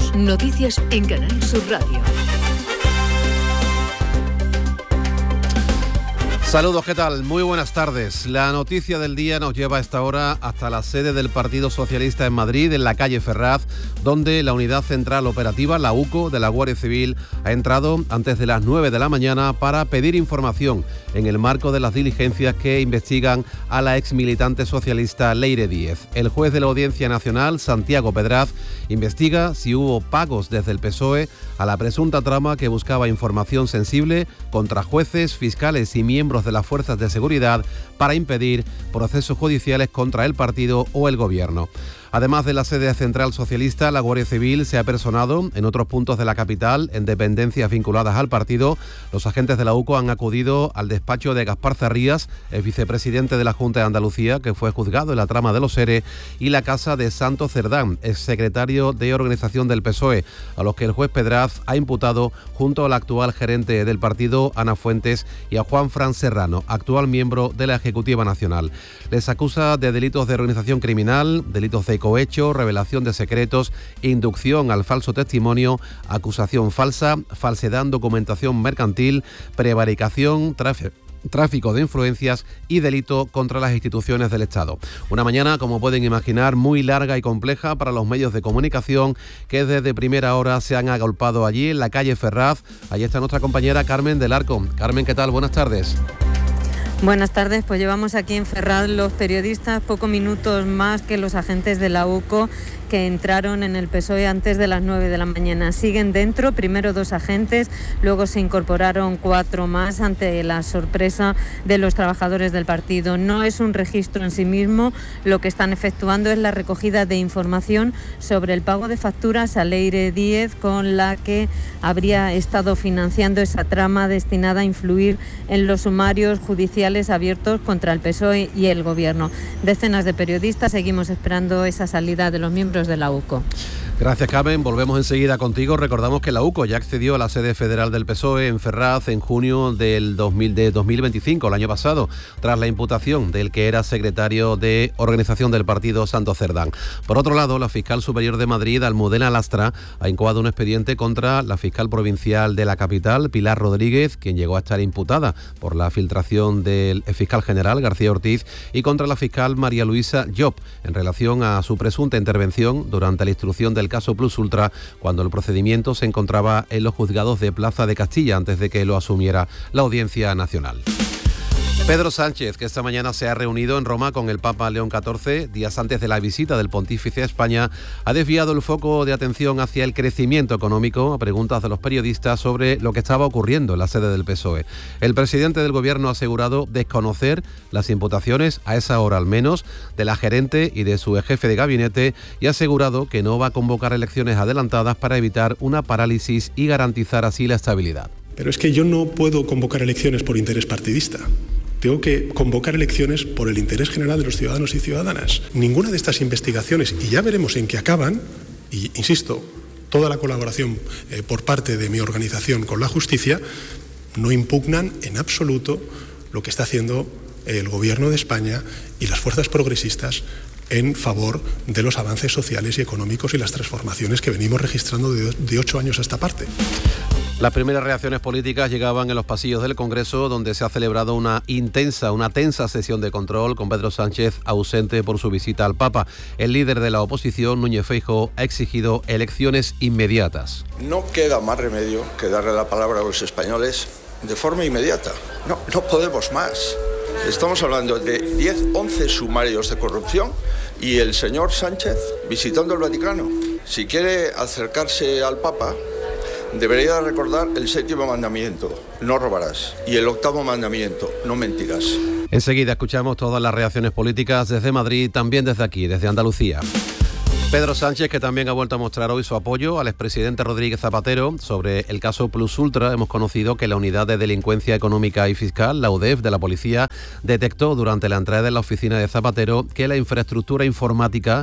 Noticias en Canal Sur Radio. Saludos, ¿qué tal? Muy buenas tardes. La noticia del día nos lleva a esta hora hasta la sede del Partido Socialista en Madrid, en la calle Ferraz, donde la Unidad Central Operativa, la UCO, de la Guardia Civil, ha entrado antes de las 9 de la mañana para pedir información en el marco de las diligencias que investigan a la exmilitante socialista Leire Díez. El juez de la Audiencia Nacional, Santiago Pedraz, investiga si hubo pagos desde el PSOE a la presunta trama que buscaba información sensible contra jueces, fiscales y miembros de las fuerzas de seguridad para impedir procesos judiciales contra el partido o el gobierno. Además de la sede central socialista, la Guardia Civil se ha personado en otros puntos de la capital, en dependencias vinculadas al partido. Los agentes de la UCO han acudido al despacho de Gaspar Zarrías, el vicepresidente de la Junta de Andalucía, que fue juzgado en la trama de los ERE, y la casa de Santos Cerdán, exsecretario de Organización del PSOE, a los que el juez Pedraz ha imputado junto al actual gerente del partido, Ana Fuentes, y a Juan Fran Serrano, actual miembro de la Ejecutiva Nacional. Les acusa de delitos de organización criminal, delitos de cohecho, revelación de secretos, inducción al falso testimonio, acusación falsa, falsedad en documentación mercantil, prevaricación, tráfico de influencias y delito contra las instituciones del Estado. Una mañana, como pueden imaginar, muy larga y compleja para los medios de comunicación que desde primera hora se han agolpado allí en la calle Ferraz. Allí está nuestra compañera Carmen del Arco. Carmen, ¿qué tal? Buenas tardes. Buenas tardes, pues llevamos aquí en Ferraz los periodistas pocos minutos más que los agentes de la UCO que entraron en el PSOE antes de las 9 de la mañana. Siguen dentro, primero 2 agentes, luego se incorporaron 4 más ante la sorpresa de los trabajadores del partido. No es un registro en sí mismo, lo que están efectuando es la recogida de información sobre el pago de facturas a Leire Díez, con la que habría estado financiando esa trama destinada a influir en los sumarios judiciales abiertos contra el PSOE y el Gobierno. Decenas de periodistas seguimos esperando esa salida de los miembros de la UCO. Gracias, Carmen. Volvemos enseguida contigo. Recordamos que la UCO ya accedió a la sede federal del PSOE en Ferraz en junio de 2025, el año pasado, tras la imputación del que era secretario de organización del partido, Santos Cerdán. Por otro lado, la fiscal superior de Madrid, Almudena Lastra, ha incoado un expediente contra la fiscal provincial de la capital, Pilar Rodríguez, quien llegó a estar imputada por la filtración del fiscal general, García Ortiz, y contra la fiscal María Luisa Llop, en relación a su presunta intervención durante la instrucción del caso Plus Ultra, cuando el procedimiento se encontraba en los juzgados de Plaza de Castilla antes de que lo asumiera la Audiencia Nacional. Pedro Sánchez, que esta mañana se ha reunido en Roma con el Papa León XIV, días antes de la visita del pontífice a España, ha desviado el foco de atención hacia el crecimiento económico a preguntas de los periodistas sobre lo que estaba ocurriendo en la sede del PSOE. El presidente del Gobierno ha asegurado desconocer las imputaciones, a esa hora al menos, de la gerente y de su jefe de gabinete, y ha asegurado que no va a convocar elecciones adelantadas para evitar una parálisis y garantizar así la estabilidad. Pero es que yo no puedo convocar elecciones por interés partidista. Tengo que convocar elecciones por el interés general de los ciudadanos y ciudadanas. Ninguna de estas investigaciones, y ya veremos en qué acaban, y insisto, toda la colaboración por parte de mi organización con la justicia, no impugnan en absoluto lo que está haciendo el Gobierno de España y las fuerzas progresistas en favor de los avances sociales y económicos y las transformaciones que venimos registrando de 8 años a esta parte. Las primeras reacciones políticas llegaban en los pasillos del Congreso, donde se ha celebrado una tensa sesión de control con Pedro Sánchez ausente por su visita al Papa. El líder de la oposición, Núñez Feijóo, ha exigido elecciones inmediatas. No queda más remedio que darle la palabra a los españoles de forma inmediata. No podemos más. Estamos hablando de 10, 11 sumarios de corrupción y el señor Sánchez visitando el Vaticano. Si quiere acercarse al Papa, debería recordar el 7º mandamiento, no robarás, y el 8º mandamiento, no mentirás. Enseguida escuchamos todas las reacciones políticas desde Madrid, también desde aquí, desde Andalucía. Pedro Sánchez, que también ha vuelto a mostrar hoy su apoyo al expresidente Rodríguez Zapatero sobre el caso Plus Ultra. Hemos conocido que la Unidad de Delincuencia Económica y Fiscal, la UDEF, de la policía, detectó durante la entrada en la oficina de Zapatero que su infraestructura informática,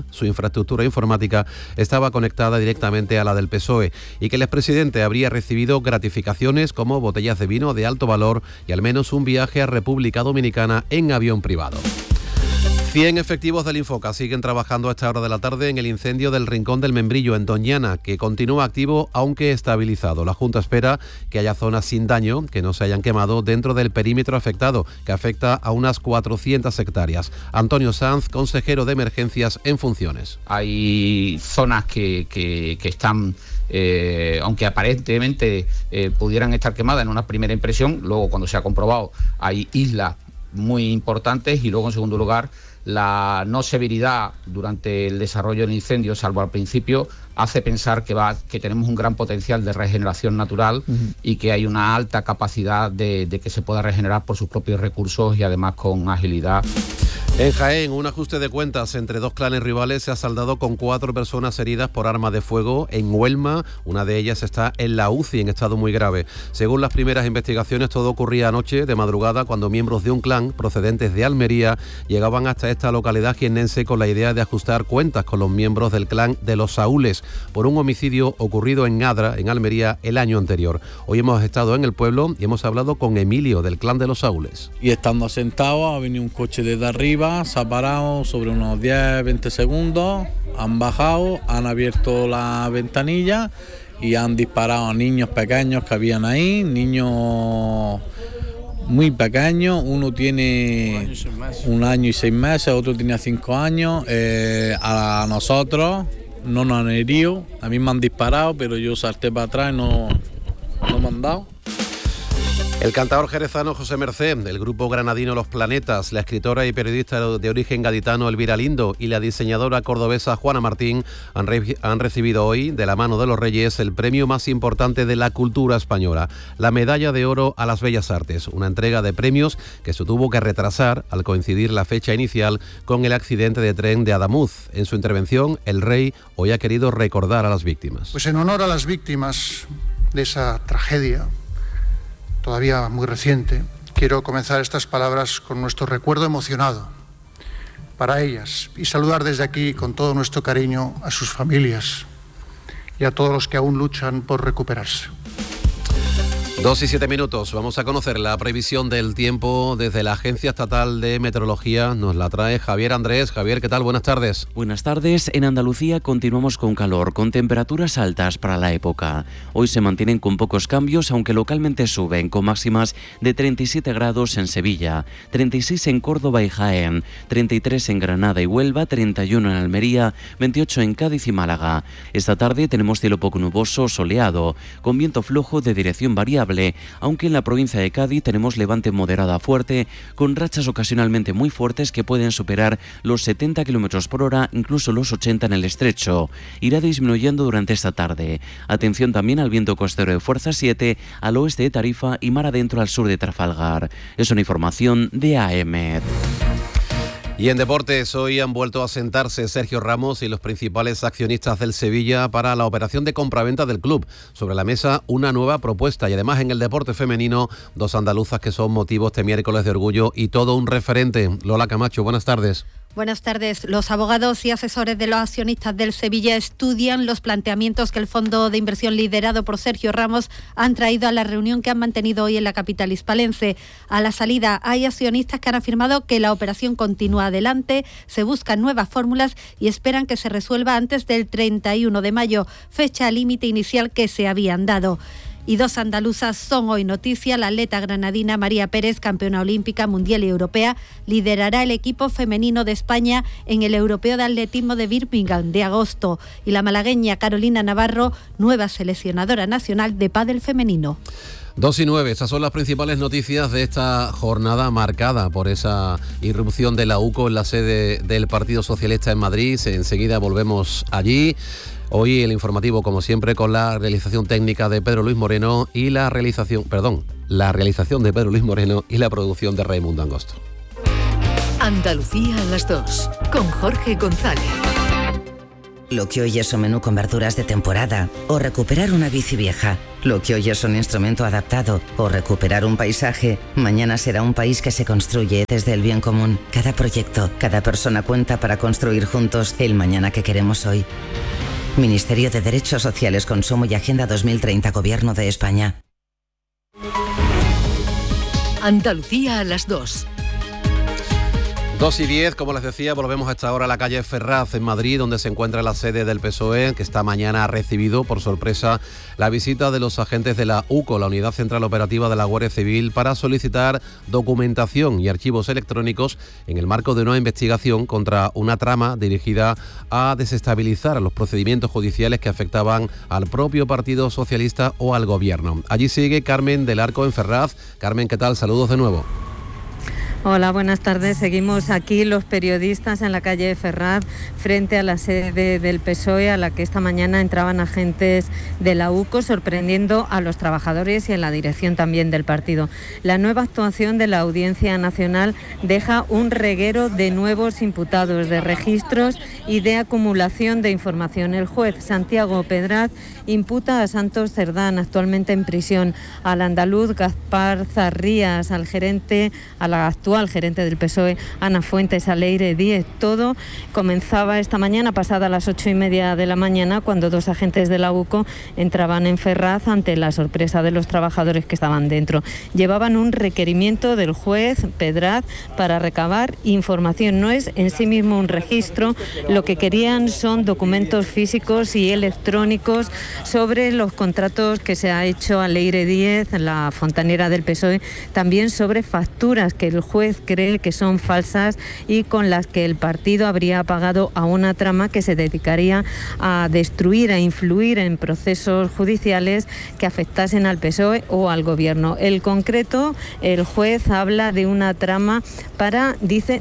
estaba conectada directamente a la del PSOE y que el expresidente habría recibido gratificaciones como botellas de vino de alto valor y al menos un viaje a República Dominicana en avión privado. 100 efectivos del Infoca siguen trabajando a esta hora de la tarde en el incendio del Rincón del Membrillo, en Doñana, que continúa activo aunque estabilizado. La Junta espera que haya zonas sin daño, que no se hayan quemado dentro del perímetro afectado, que afecta a unas 400 hectáreas. Antonio Sanz, consejero de Emergencias en funciones. Hay zonas que están, aunque aparentemente pudieran estar quemadas en una primera impresión, luego cuando se ha comprobado hay islas muy importantes, y luego en segundo lugar la no severidad durante el desarrollo del incendio, salvo al principio, hace pensar que tenemos un gran potencial de regeneración natural y que hay una alta capacidad de que se pueda regenerar por sus propios recursos y además con agilidad. En Jaén, un ajuste de cuentas entre dos clanes rivales se ha saldado con 4 personas heridas por arma de fuego. En Huelma, una de ellas está en la UCI en estado muy grave. Según las primeras investigaciones, todo ocurría anoche de madrugada cuando miembros de un clan procedentes de Almería llegaban hasta esta localidad jiennense con la idea de ajustar cuentas con los miembros del clan de los Saúles por un homicidio ocurrido en Adra, en Almería, el año anterior. Hoy hemos estado en el pueblo y hemos hablado con Emilio, del clan de los Saúles. Y estando sentados, ha venido un coche desde arriba, se ha parado sobre unos 10-20 segundos, han bajado, han abierto la ventanilla y han disparado a niños pequeños que habían ahí, niños muy pequeños, uno tiene 1 año y 6 meses, otro tiene 5 años, a nosotros no nos han herido, a mí me han disparado, pero yo salté para atrás y no me han dado. El cantador jerezano José Mercé, del grupo granadino Los Planetas, la escritora y periodista de origen gaditano Elvira Lindo y la diseñadora cordobesa Juana Martín han recibido hoy, de la mano de los Reyes, el premio más importante de la cultura española, la Medalla de Oro a las Bellas Artes, una entrega de premios que se tuvo que retrasar al coincidir la fecha inicial con el accidente de tren de Adamuz. En su intervención, el rey hoy ha querido recordar a las víctimas. Pues en honor a las víctimas de esa tragedia todavía muy reciente, quiero comenzar estas palabras con nuestro recuerdo emocionado para ellas y saludar desde aquí con todo nuestro cariño a sus familias y a todos los que aún luchan por recuperarse. 2 y 7 minutos. Vamos a conocer la previsión del tiempo desde la Agencia Estatal de Meteorología. Nos la trae Javier Andrés. Javier, ¿qué tal? Buenas tardes. Buenas tardes. En Andalucía continuamos con calor, con temperaturas altas para la época. Hoy se mantienen con pocos cambios, aunque localmente suben, con máximas de 37 grados en Sevilla, 36 en Córdoba y Jaén, 33 en Granada y Huelva, 31 en Almería, 28 en Cádiz y Málaga. Esta tarde tenemos cielo poco nuboso, soleado, con viento flojo de dirección variable, aunque en la provincia de Cádiz tenemos levante moderada fuerte, con rachas ocasionalmente muy fuertes que pueden superar los 70 km por hora, incluso los 80 en el estrecho. Irá disminuyendo durante esta tarde. Atención también al viento costero de fuerza 7 al oeste de Tarifa y mar adentro al sur de Trafalgar. Es una información de AEMET. Y en deportes, hoy han vuelto a sentarse Sergio Ramos y los principales accionistas del Sevilla para la operación de compraventa del club. Sobre la mesa, una nueva propuesta y además en el deporte femenino, 2 andaluzas que son motivos este miércoles de orgullo y todo un referente. Lola Camacho, buenas tardes. Buenas tardes. Los abogados y asesores de los accionistas del Sevilla estudian los planteamientos que el fondo de inversión liderado por Sergio Ramos han traído a la reunión que han mantenido hoy en la capital hispalense. A la salida hay accionistas que han afirmado que la operación continúa adelante, se buscan nuevas fórmulas y esperan que se resuelva antes del 31 de mayo, fecha límite inicial que se habían dado. Y 2 andaluzas son hoy noticia. La atleta granadina María Pérez, campeona olímpica, mundial y europea, liderará el equipo femenino de España en el Europeo de Atletismo de Birmingham de agosto. Y la malagueña Carolina Navarro, nueva seleccionadora nacional de pádel femenino. 2 y 9, estas son las principales noticias de esta jornada marcada por esa irrupción de la UCO en la sede del Partido Socialista en Madrid. Enseguida volvemos allí. Hoy el informativo, como siempre, con la realización técnica de Pedro Luis Moreno y la realización de Pedro Luis Moreno y la producción de Raimundo Angosto. Andalucía a las 2, con Jorge González. Lo que hoy es un menú con verduras de temporada o recuperar una bici vieja. Lo que hoy es un instrumento adaptado o recuperar un paisaje, mañana será un país que se construye desde el bien común. Cada proyecto, cada persona cuenta para construir juntos el mañana que queremos hoy. Ministerio de Derechos Sociales, Consumo y Agenda 2030, Gobierno de España. Andalucía a las 2. 2:10, como les decía, volvemos a esta hora a la calle Ferraz en Madrid, donde se encuentra la sede del PSOE, que esta mañana ha recibido por sorpresa la visita de los agentes de la UCO, la Unidad Central Operativa de la Guardia Civil, para solicitar documentación y archivos electrónicos en el marco de una investigación contra una trama dirigida a desestabilizar los procedimientos judiciales que afectaban al propio Partido Socialista o al Gobierno. Allí sigue Carmen del Arco en Ferraz. Carmen, ¿qué tal? Saludos de nuevo. Hola, buenas tardes. Seguimos aquí los periodistas en la calle Ferraz, frente a la sede del PSOE, a la que esta mañana entraban agentes de la UCO, sorprendiendo a los trabajadores y a la dirección también del partido. La nueva actuación de la Audiencia Nacional deja un reguero de nuevos imputados, de registros y de acumulación de información. El juez Santiago Pedraz imputa a Santos Cerdán, actualmente en prisión, al andaluz Gaspar Zarrías, a la actual gerente del PSOE, Ana Fuentes, a Leire Díez. Todo comenzaba esta mañana, pasada las 8:30 de la mañana, cuando dos agentes de la UCO entraban en Ferraz ante la sorpresa de los trabajadores que estaban dentro. Llevaban un requerimiento del juez Pedraz para recabar información. No es en sí mismo un registro, lo que querían son documentos físicos y electrónicos sobre los contratos que se ha hecho a Leire Díez, la fontanera del PSOE, también sobre facturas que el juez cree que son falsas y con las que el partido habría pagado a una trama que se dedicaría a destruir, a influir en procesos judiciales que afectasen al PSOE o al Gobierno. En concreto, el juez habla de una trama para, dice,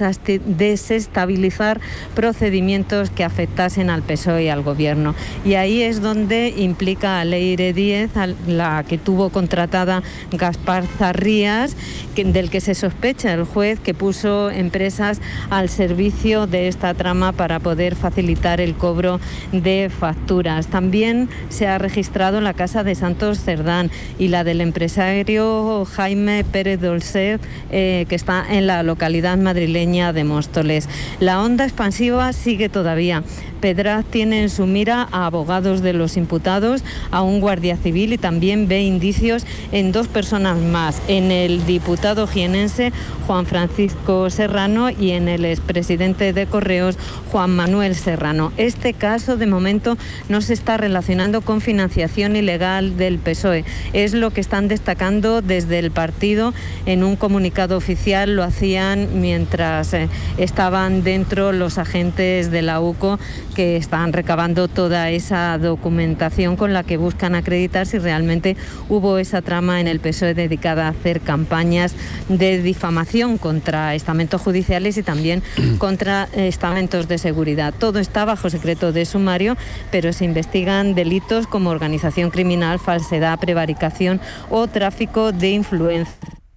desestabilizar procedimientos que afectasen al PSOE y al Gobierno. Y ahí es donde implica a Leire Díez, a la que tuvo contratada Gaspar Zarrías, del que se sospecha el juez que puso empresas al servicio de esta trama para poder facilitar el cobro de facturas. También se ha registrado la casa de Santos Cerdán y la del empresario Jaime Pérez Dolcet, que está en la localidad madrileña de Móstoles. La onda expansiva sigue todavía. Pedraz tiene en su mira a abogados de los imputados, a un guardia civil, y también ve indicios en dos personas más, en el diputado jienense Juan Francisco Serrano y en el expresidente de Correos Juan Manuel Serrano. Este caso de momento no se está relacionando con financiación ilegal del PSOE. Es lo que están destacando desde el partido en un comunicado oficial. Lo hacían mientras estaban dentro los agentes de la UCO, que están recabando toda esa documentación con la que buscan acreditar si realmente hubo esa trama en el PSOE dedicada a hacer campañas de difamación contra estamentos judiciales y también contra estamentos de seguridad. Todo está bajo secreto de sumario, pero se investigan delitos como organización criminal, falsedad, prevaricación o tráfico de influencia.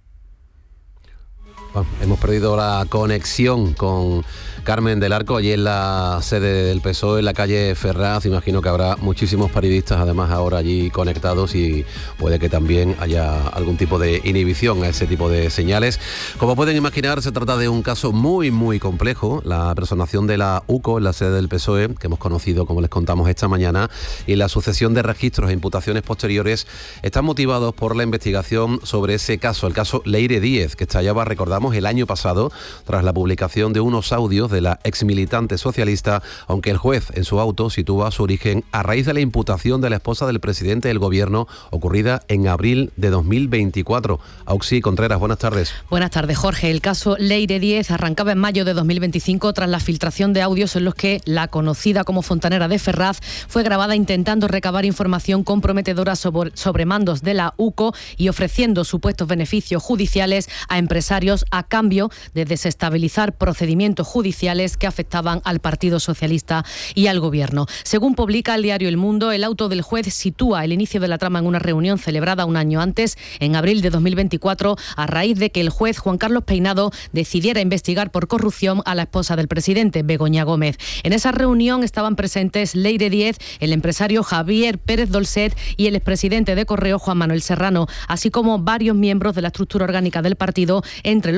Bueno, hemos perdido la conexión con Carmen del Arco, allí en la sede del PSOE, en la calle Ferraz. Imagino que habrá muchísimos periodistas además ahora allí conectados y puede que también haya algún tipo de inhibición a ese tipo de señales. Como pueden imaginar, se trata de un caso muy, muy complejo. La personación de la UCO en la sede del PSOE, que hemos conocido, como les contamos esta mañana, y la sucesión de registros e imputaciones posteriores están motivados por la investigación sobre ese caso, el caso Leire Díez, que estallaba, recordamos, el año pasado tras la publicación de unos audios de la exmilitante socialista, aunque el juez en su auto sitúa su origen a raíz de la imputación de la esposa del presidente del Gobierno ocurrida en abril de 2024. Auxi Contreras, buenas tardes. Buenas tardes, Jorge. El caso Leire Díez arrancaba en mayo de 2025 tras la filtración de audios en los que la conocida como fontanera de Ferraz fue grabada intentando recabar información comprometedora sobre mandos de la UCO y ofreciendo supuestos beneficios judiciales a empresarios a cambio de desestabilizar procedimientos judiciales que afectaban al Partido Socialista y al Gobierno. Según publica el diario El Mundo, el auto del juez sitúa el inicio de la trama en una reunión celebrada un año antes, en abril de 2024, a raíz de que el juez Juan Carlos Peinado decidiera investigar por corrupción a la esposa del presidente, Begoña Gómez. En esa reunión estaban presentes Leire Díez, el empresario Javier Pérez Dolcet y el expresidente de Correos, Juan Manuel Serrano, así como varios miembros de la estructura orgánica del partido, entre los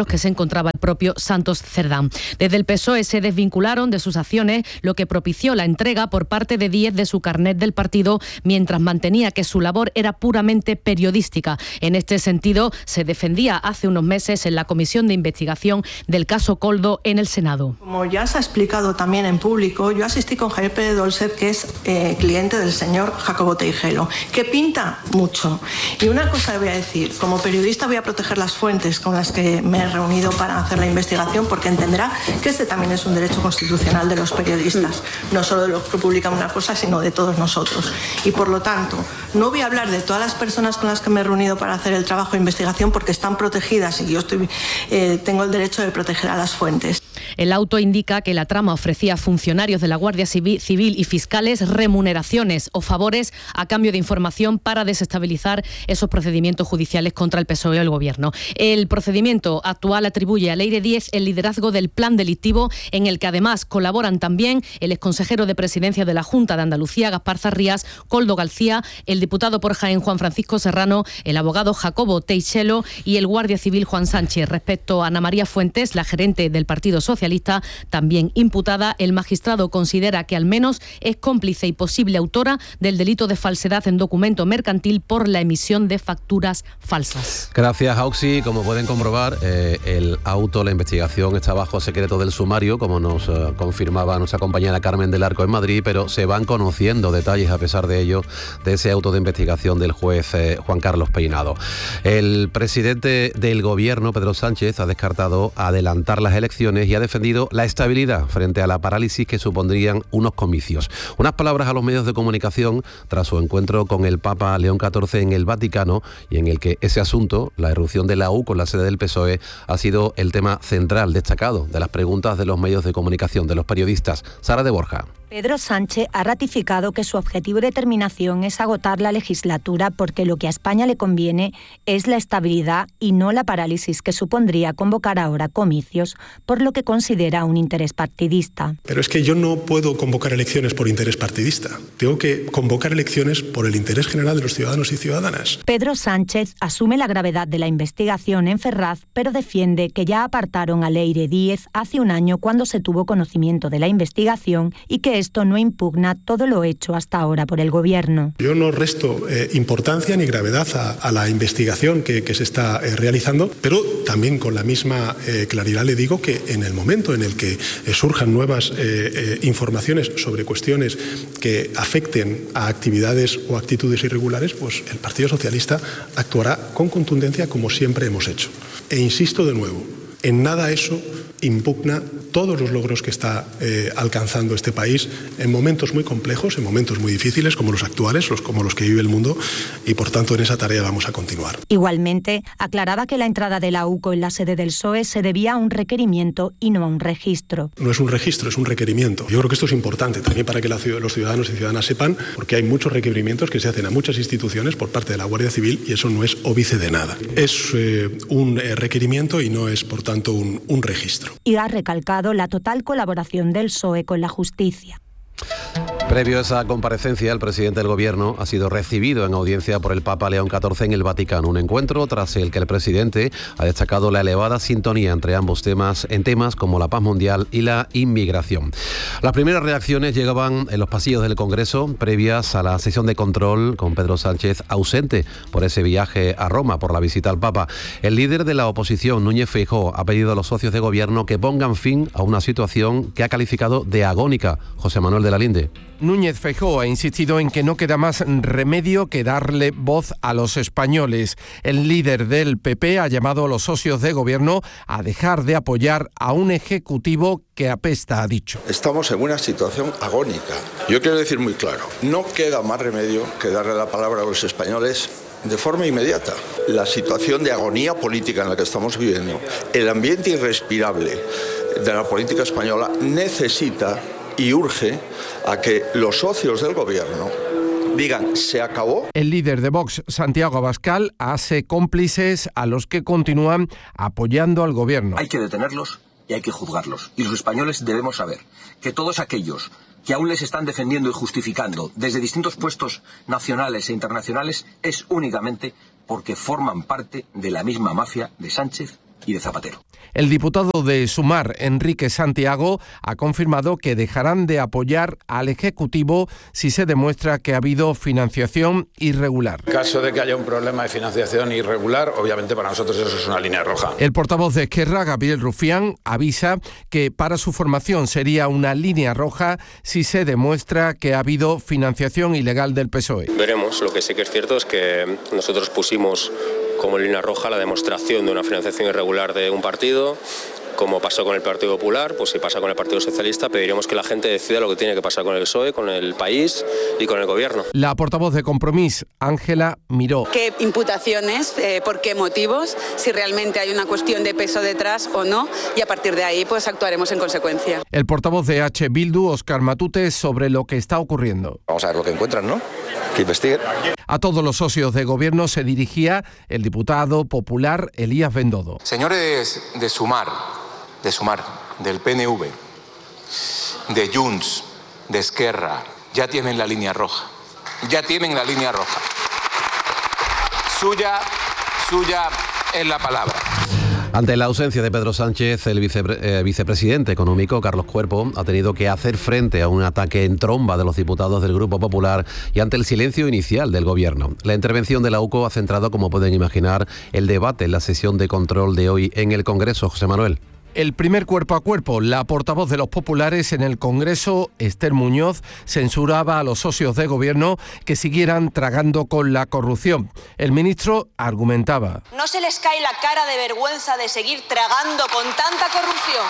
los que se encontraba el propio Santos Cerdán. Desde el PSOE se desvincularon de sus acciones, lo que propició la entrega por parte de Díez de su carnet del partido, mientras mantenía que su labor era puramente periodística. En este sentido, se defendía hace unos meses en la comisión de investigación del caso Koldo en el Senado. Como ya se ha explicado también en público, yo asistí con Javier Pérez Dolcet, que es cliente del señor Jacobo Teijelo, que pinta mucho. Y una cosa voy a decir, como periodista voy a proteger las fuentes con las que me he reunido para hacer la investigación, porque entenderá que este también es un derecho constitucional de los periodistas, no solo de los que publican una cosa, sino de todos nosotros. Y por lo tanto, no voy a hablar de todas las personas con las que me he reunido para hacer el trabajo de investigación, porque están protegidas y yo tengo el derecho de proteger a las fuentes. El auto indica que la trama ofrecía a funcionarios de la Guardia Civil y fiscales remuneraciones o favores a cambio de información para desestabilizar esos procedimientos judiciales contra el PSOE o el Gobierno. El procedimiento actual atribuye a Leire Díez el liderazgo del plan delictivo, en el que además colaboran también el exconsejero de Presidencia de la Junta de Andalucía, Gaspar Zarrías, Koldo García, el diputado por Jaén, Juan Francisco Serrano, el abogado Jacobo Teijelo y el guardia civil Juan Sánchez. Respecto a Ana María Fuentes, la gerente del Partido Socialista, también imputada, el magistrado considera que al menos es cómplice y posible autora del delito de falsedad en documento mercantil por la emisión de facturas falsas. Gracias, Auxi. Como pueden comprobar, el auto, la investigación está bajo secreto del sumario, como nos confirmaba nuestra compañera Carmen del Arco en Madrid, pero se van conociendo detalles a pesar de ello de ese auto de investigación del juez Juan Carlos Peinado. El presidente del Gobierno, Pedro Sánchez, ha descartado adelantar las elecciones y ha defendido la estabilidad frente a la parálisis que supondrían unos comicios. Unas palabras a los medios de comunicación tras su encuentro con el Papa León XIV en el Vaticano, y en el que ese asunto, la irrupción de la UCO en la sede del PSOE, ha sido el tema central, destacado, de las preguntas de los medios de comunicación, de los periodistas. Sara de Borja. Pedro Sánchez ha ratificado que su objetivo y determinación es agotar la legislatura, porque lo que a España le conviene es la estabilidad y no la parálisis que supondría convocar ahora comicios, por lo que considera un interés partidista. Pero es que yo no puedo convocar elecciones por interés partidista. Tengo que convocar elecciones por el interés general de los ciudadanos y ciudadanas. Pedro Sánchez asume la gravedad de la investigación en Ferraz, pero defiende que ya apartaron a Leire Díez hace un año cuando se tuvo conocimiento de la investigación y que esto no impugna todo lo hecho hasta ahora por el Gobierno. Yo no resto importancia ni gravedad a la investigación que se está realizando, pero también con la misma claridad le digo que en el momento en el que surjan nuevas informaciones sobre cuestiones que afecten a actividades o actitudes irregulares, pues el Partido Socialista actuará con contundencia como siempre hemos hecho. E insisto de nuevo, en nada eso impugna todos los logros que está alcanzando este país en momentos muy complejos, en momentos muy difíciles como los actuales, como los que vive el mundo, y por tanto en esa tarea vamos a continuar. Igualmente, aclaraba que la entrada de la UCO en la sede del PSOE se debía a un requerimiento y no a un registro. No es un registro, es un requerimiento. Yo creo que esto es importante también para que los ciudadanos y ciudadanas sepan, porque hay muchos requerimientos que se hacen a muchas instituciones por parte de la Guardia Civil y eso no es óbice de nada. Es un requerimiento y no es, por tanto, un registro. Y ha recalcado la total colaboración del PSOE con la justicia. Previo a esa comparecencia, el presidente del Gobierno ha sido recibido en audiencia por el Papa León XIV en el Vaticano. Un encuentro tras el que el presidente ha destacado la elevada sintonía entre ambos temas, en temas como la paz mundial y la inmigración. Las primeras reacciones llegaban en los pasillos del Congreso, previas a la sesión de control con Pedro Sánchez ausente por ese viaje a Roma por la visita al Papa. El líder de la oposición, Núñez Feijóo, ha pedido a los socios de Gobierno que pongan fin a una situación que ha calificado de agónica. José Manuel de la Linde. Núñez Feijóo ha insistido en que no queda más remedio que darle voz a los españoles. El líder del PP ha llamado a los socios de Gobierno a dejar de apoyar a un ejecutivo que apesta, ha dicho. Estamos en una situación agónica. Yo quiero decir muy claro, no queda más remedio que darle la palabra a los españoles de forma inmediata. La situación de agonía política en la que estamos viviendo, el ambiente irrespirable de la política española necesita y urge a que los socios del Gobierno digan, se acabó. El líder de Vox, Santiago Abascal, hace cómplices a los que continúan apoyando al Gobierno. Hay que detenerlos y hay que juzgarlos. Y los españoles debemos saber que todos aquellos que aún les están defendiendo y justificando desde distintos puestos nacionales e internacionales es únicamente porque forman parte de la misma mafia de Sánchez y de Zapatero. El diputado de Sumar, Enrique Santiago, ha confirmado que dejarán de apoyar al Ejecutivo si se demuestra que ha habido financiación irregular. En caso de que haya un problema de financiación irregular, obviamente para nosotros eso es una línea roja. El portavoz de Esquerra, Gabriel Rufián, avisa que para su formación sería una línea roja si se demuestra que ha habido financiación ilegal del PSOE. Veremos. Lo que sí que es cierto es que nosotros pusimos como línea roja la demostración de una financiación irregular de un partido. Como pasó con el Partido Popular, pues si pasa con el Partido Socialista, pediremos que la gente decida lo que tiene que pasar con el PSOE, con el país y con el gobierno. La portavoz de Compromís, Ángela Miró. ¿Qué imputaciones, por qué motivos, si realmente hay una cuestión de peso detrás o no? Y a partir de ahí pues actuaremos en consecuencia. El portavoz de H. Bildu, Óscar Matute, sobre lo que está ocurriendo. Vamos a ver lo que encuentran, ¿no? Que investiguen. A todos los socios de gobierno se dirigía el diputado popular Elías Bendodo. Señores de Sumar, del PNV, de Junts, de Esquerra, ya tienen la línea roja. Ya tienen la línea roja. Suya es la palabra. Ante la ausencia de Pedro Sánchez, el vicepresidente económico, Carlos Cuerpo, ha tenido que hacer frente a un ataque en tromba de los diputados del Grupo Popular y ante el silencio inicial del Gobierno. La intervención de la UCO ha centrado, como pueden imaginar, el debate en la sesión de control de hoy en el Congreso. José Manuel. El primer cuerpo a cuerpo, la portavoz de los populares en el Congreso, Esther Muñoz, censuraba a los socios de gobierno que siguieran tragando con la corrupción. El ministro argumentaba. ¿No se les cae la cara de vergüenza de seguir tragando con tanta corrupción?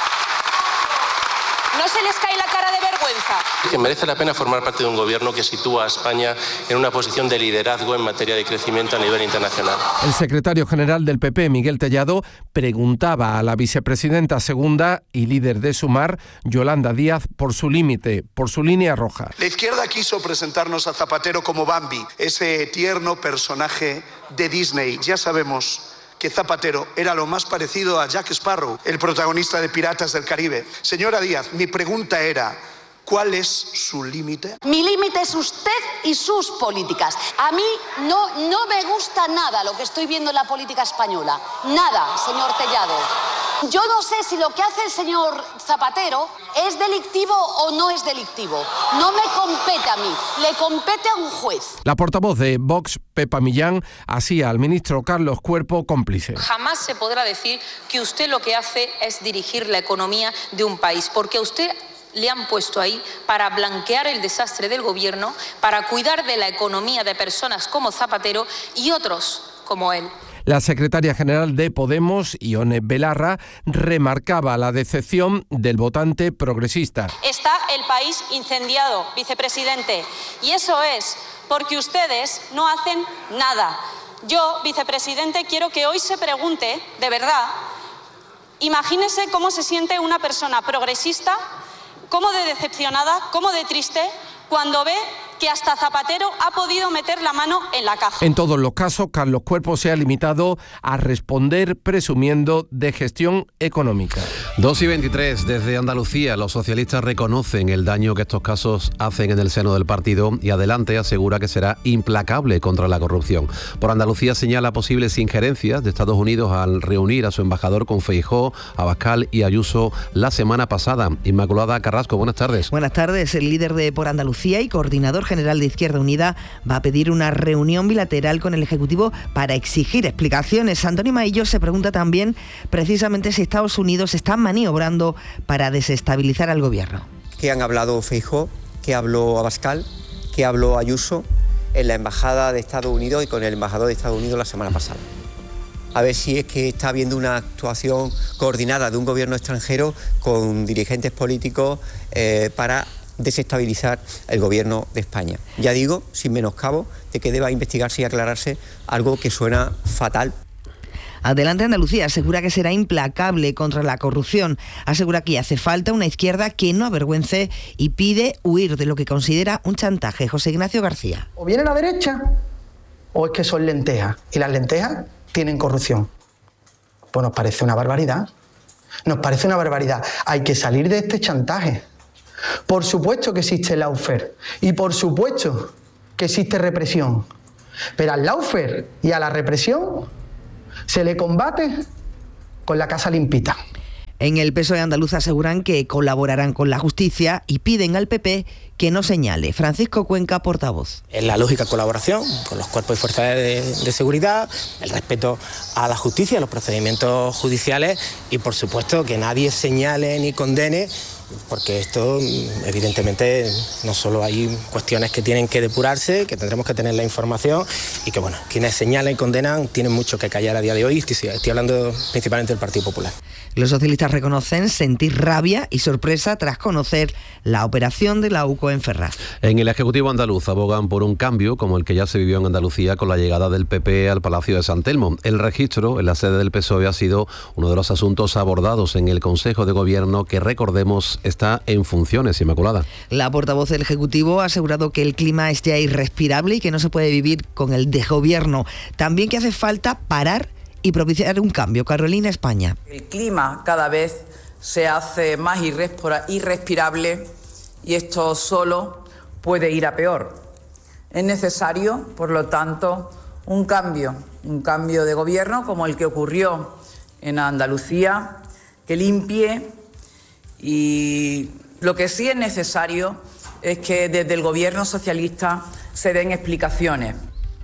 ¿No se les cae la cara de vergüenza? Que merece la pena formar parte de un gobierno que sitúa a España en una posición de liderazgo en materia de crecimiento a nivel internacional. El secretario general del PP, Miguel Tellado, preguntaba a la vicepresidenta segunda y líder de Sumar, Yolanda Díaz, por su límite, por su línea roja. La izquierda quiso presentarnos a Zapatero como Bambi, ese tierno personaje de Disney. Ya sabemos que Zapatero era lo más parecido a Jack Sparrow, el protagonista de Piratas del Caribe. Señora Díaz, mi pregunta era, ¿cuál es su límite? Mi límite es usted y sus políticas. A mí no me gusta nada lo que estoy viendo en la política española. Nada, señor Tellado. Yo no sé si lo que hace el señor Zapatero es delictivo o no es delictivo. No me compete a mí, le compete a un juez. La portavoz de Vox, Pepa Millán, hacía al ministro Carlos Cuerpo cómplice. Jamás se podrá decir que usted lo que hace es dirigir la economía de un país, porque a usted le han puesto ahí para blanquear el desastre del gobierno, para cuidar de la economía de personas como Zapatero y otros como él. La secretaria general de Podemos, Ione Belarra, remarcaba la decepción del votante progresista. Está el país incendiado, vicepresidente, y eso es porque ustedes no hacen nada. Yo, vicepresidente, quiero que hoy se pregunte, de verdad, imagínese cómo se siente una persona progresista, cómo de decepcionada, cómo de triste, cuando ve que hasta Zapatero ha podido meter la mano en la caja. En todos los casos, Carlos Cuerpo se ha limitado a responder presumiendo de gestión económica. 2:23, desde Andalucía, los socialistas reconocen el daño que estos casos hacen en el seno del partido y Adelante asegura que será implacable contra la corrupción. Por Andalucía señala posibles injerencias de Estados Unidos al reunir a su embajador con Feijóo, Abascal y Ayuso la semana pasada. Inmaculada Carrasco, buenas tardes. Buenas tardes. El líder de Por Andalucía y coordinador general de Izquierda Unida va a pedir una reunión bilateral con el Ejecutivo para exigir explicaciones. Antonio Maillo se pregunta también precisamente si Estados Unidos está maniobrando para desestabilizar al gobierno. ¿Qué han hablado Feijóo? ¿Qué habló Abascal? ¿Qué habló Ayuso en la Embajada de Estados Unidos y con el embajador de Estados Unidos la semana pasada? A ver si es que está habiendo una actuación coordinada de un gobierno extranjero con dirigentes políticos para desestabilizar el gobierno de España. Ya digo, sin menoscabo, de que deba investigarse y aclararse algo que suena fatal. Adelante Andalucía asegura que será implacable contra la corrupción. Asegura que hace falta una izquierda que no avergüence y pide huir de lo que considera un chantaje. José Ignacio García. O viene la derecha o es que son lentejas. Y las lentejas tienen corrupción. Pues nos parece una barbaridad. Nos parece una barbaridad. Hay que salir de este chantaje. Por supuesto que existe el lawfare y por supuesto que existe represión, pero al lawfare y a la represión se le combate con la casa limpita. En el PSOE andaluz aseguran que colaborarán con la justicia y piden al PP que no señale. Francisco Cuenca, portavoz. En la lógica colaboración con los cuerpos y fuerzas de seguridad, el respeto a la justicia, a los procedimientos judiciales y, por supuesto, que nadie señale ni condene, porque esto, evidentemente, no solo hay cuestiones que tienen que depurarse, que tendremos que tener la información y que, bueno, quienes señalan y condenan tienen mucho que callar a día de hoy. Estoy hablando principalmente del Partido Popular. Los socialistas reconocen sentir rabia y sorpresa tras conocer la operación de la UCO en Ferraz. En el Ejecutivo andaluz abogan por un cambio como el que ya se vivió en Andalucía con la llegada del PP al Palacio de San Telmo. El registro en la sede del PSOE ha sido uno de los asuntos abordados en el Consejo de Gobierno, que, recordemos, está en funciones, Inmaculada. La portavoz del Ejecutivo ha asegurado que el clima es ya irrespirable y que no se puede vivir con el desgobierno. También que hace falta parar y propiciar un cambio. Carolina España. El clima cada vez se hace más irrespirable y esto solo puede ir a peor. Es necesario, por lo tanto, un cambio de gobierno como el que ocurrió en Andalucía, que limpie, y lo que sí es necesario es que desde el gobierno socialista se den explicaciones.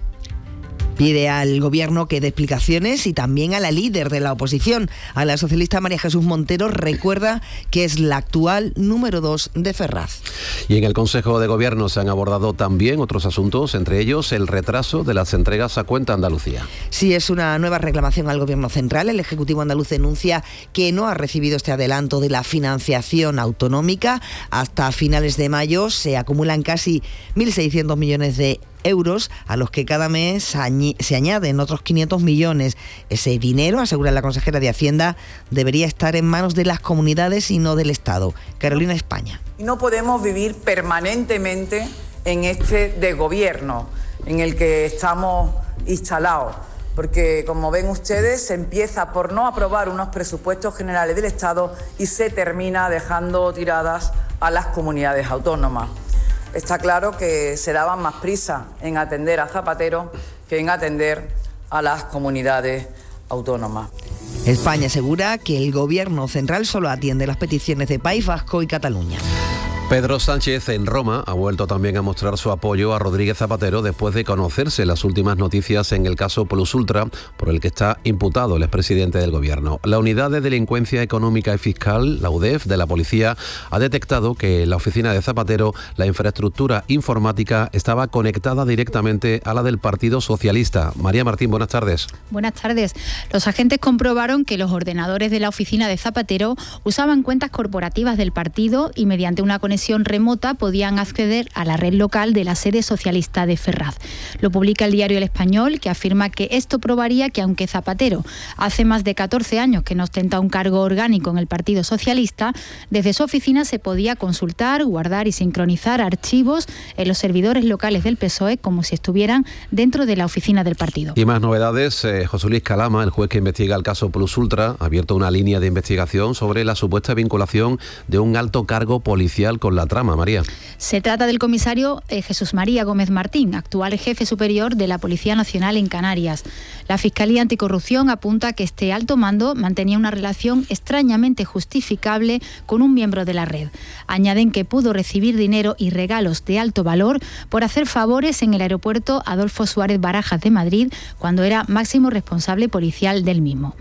Pide al Gobierno que dé explicaciones y también a la líder de la oposición, a la socialista María Jesús Montero. Recuerda que es la actual número 2 de Ferraz. Y en el Consejo de Gobierno se han abordado también otros asuntos, entre ellos el retraso de las entregas a cuenta Andalucía. Sí, es una nueva reclamación al Gobierno central. El Ejecutivo andaluz denuncia que no ha recibido este adelanto de la financiación autonómica. Hasta finales de mayo se acumulan casi 1.600 millones de euros, a los que cada mes se añaden otros 500 millones. Ese dinero, asegura la consejera de Hacienda, debería estar en manos de las comunidades y no del Estado. Carolina España. No podemos vivir permanentemente en este desgobierno en el que estamos instalados, porque, como ven ustedes, se empieza por no aprobar unos presupuestos generales del Estado y se termina dejando tiradas a las comunidades autónomas. Está claro que se daban más prisa en atender a Zapatero que en atender a las comunidades autónomas. España asegura que el Gobierno central solo atiende las peticiones de País Vasco y Cataluña. Pedro Sánchez en Roma ha vuelto también a mostrar su apoyo a Rodríguez Zapatero después de conocerse las últimas noticias en el caso Plus Ultra, por el que está imputado el expresidente del Gobierno. La Unidad de Delincuencia Económica y Fiscal, la UDEF, de la Policía, ha detectado que en la oficina de Zapatero la infraestructura informática estaba conectada directamente a la del Partido Socialista. María Martín, buenas tardes. Buenas tardes. Los agentes comprobaron que los ordenadores de la oficina de Zapatero usaban cuentas corporativas del partido y, mediante una conexión remota, podían acceder a la red local de la sede socialista de Ferraz. Lo publica el diario El Español, que afirma que esto probaría que, aunque Zapatero hace más de 14 años que no ostenta un cargo orgánico en el Partido Socialista, desde su oficina se podía consultar, guardar y sincronizar archivos en los servidores locales del PSOE como si estuvieran dentro de la oficina del partido. Y más novedades. José Luis Calama, el juez que investiga el caso Plus Ultra, ha abierto una línea de investigación sobre la supuesta vinculación de un alto cargo policial con la trama, María. Se trata del comisario Jesús María Gómez Martín, actual jefe superior de la Policía Nacional en Canarias. La Fiscalía Anticorrupción apunta que este alto mando mantenía una relación extrañamente justificable con un miembro de la red. Añaden que pudo recibir dinero y regalos de alto valor por hacer favores en el aeropuerto Adolfo Suárez Barajas de Madrid, cuando era máximo responsable policial del mismo.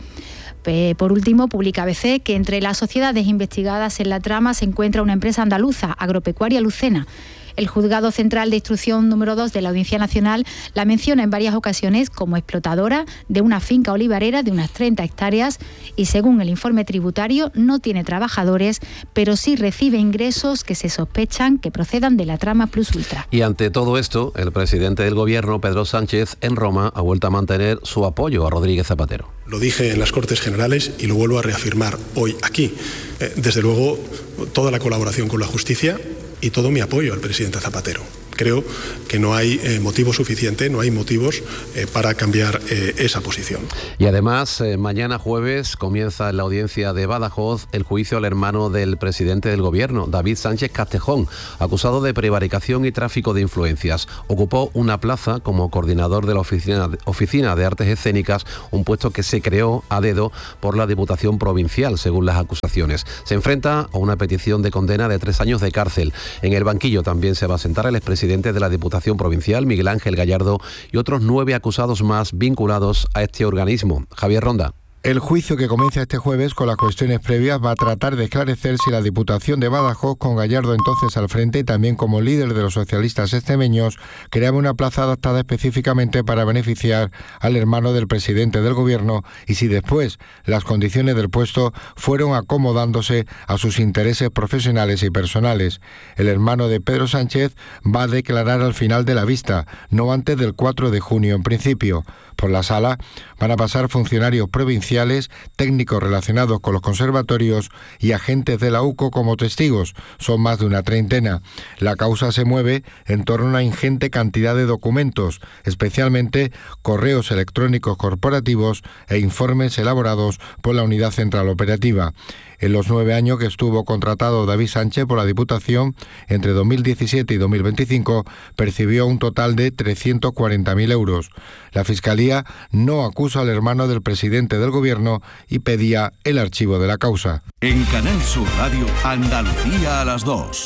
Por último, publica ABC que entre las sociedades investigadas en la trama se encuentra una empresa andaluza, Agropecuaria Lucena. El Juzgado Central de Instrucción número 2 de la Audiencia Nacional la menciona en varias ocasiones como explotadora de una finca olivarera de unas 30 hectáreas y, según el informe tributario, no tiene trabajadores, pero sí recibe ingresos que se sospechan que procedan de la trama Plus Ultra. Y ante todo esto, el presidente del Gobierno, Pedro Sánchez, en Roma, ha vuelto a mantener su apoyo a Rodríguez Zapatero. Lo dije en las Cortes Generales y lo vuelvo a reafirmar hoy aquí. Desde luego, toda la colaboración con la justicia y todo mi apoyo al presidente Zapatero. creo que no hay motivo suficiente, no hay motivos para cambiar esa posición. Y además, mañana jueves comienza en la audiencia de Badajoz el juicio al hermano del presidente del gobierno, David Sánchez Castejón, acusado de prevaricación y tráfico de influencias. Ocupó una plaza como coordinador de la Oficina de Artes Escénicas, un puesto que se creó a dedo por la Diputación Provincial, según las acusaciones. Se enfrenta a una petición de condena de 3 años de cárcel. En el banquillo también se va a sentar el expresidente de la Diputación Provincial, Miguel Ángel Gallardo, y otros 9 acusados más vinculados a este organismo. Javier Ronda. El juicio, que comienza este jueves con las cuestiones previas, va a tratar de esclarecer si la Diputación de Badajoz, con Gallardo entonces al frente y también como líder de los socialistas extremeños, creaba una plaza adaptada específicamente para beneficiar al hermano del presidente del gobierno, y si después las condiciones del puesto fueron acomodándose a sus intereses profesionales y personales. El hermano de Pedro Sánchez va a declarar al final de la vista, no antes del 4 de junio en principio. Por la sala van a pasar funcionarios provinciales, técnicos relacionados con los conservatorios y agentes de la UCO como testigos. Son más de una treintena. La causa se mueve en torno a una ingente cantidad de documentos, especialmente correos electrónicos corporativos e informes elaborados por la Unidad Central Operativa. En los 9 años que estuvo contratado David Sánchez por la Diputación, entre 2017 y 2025, percibió un total de 340.000 euros. La Fiscalía no acusa al hermano del presidente del gobierno y pedía el archivo de la causa. En Canal Sur Radio, Andalucía a las 2.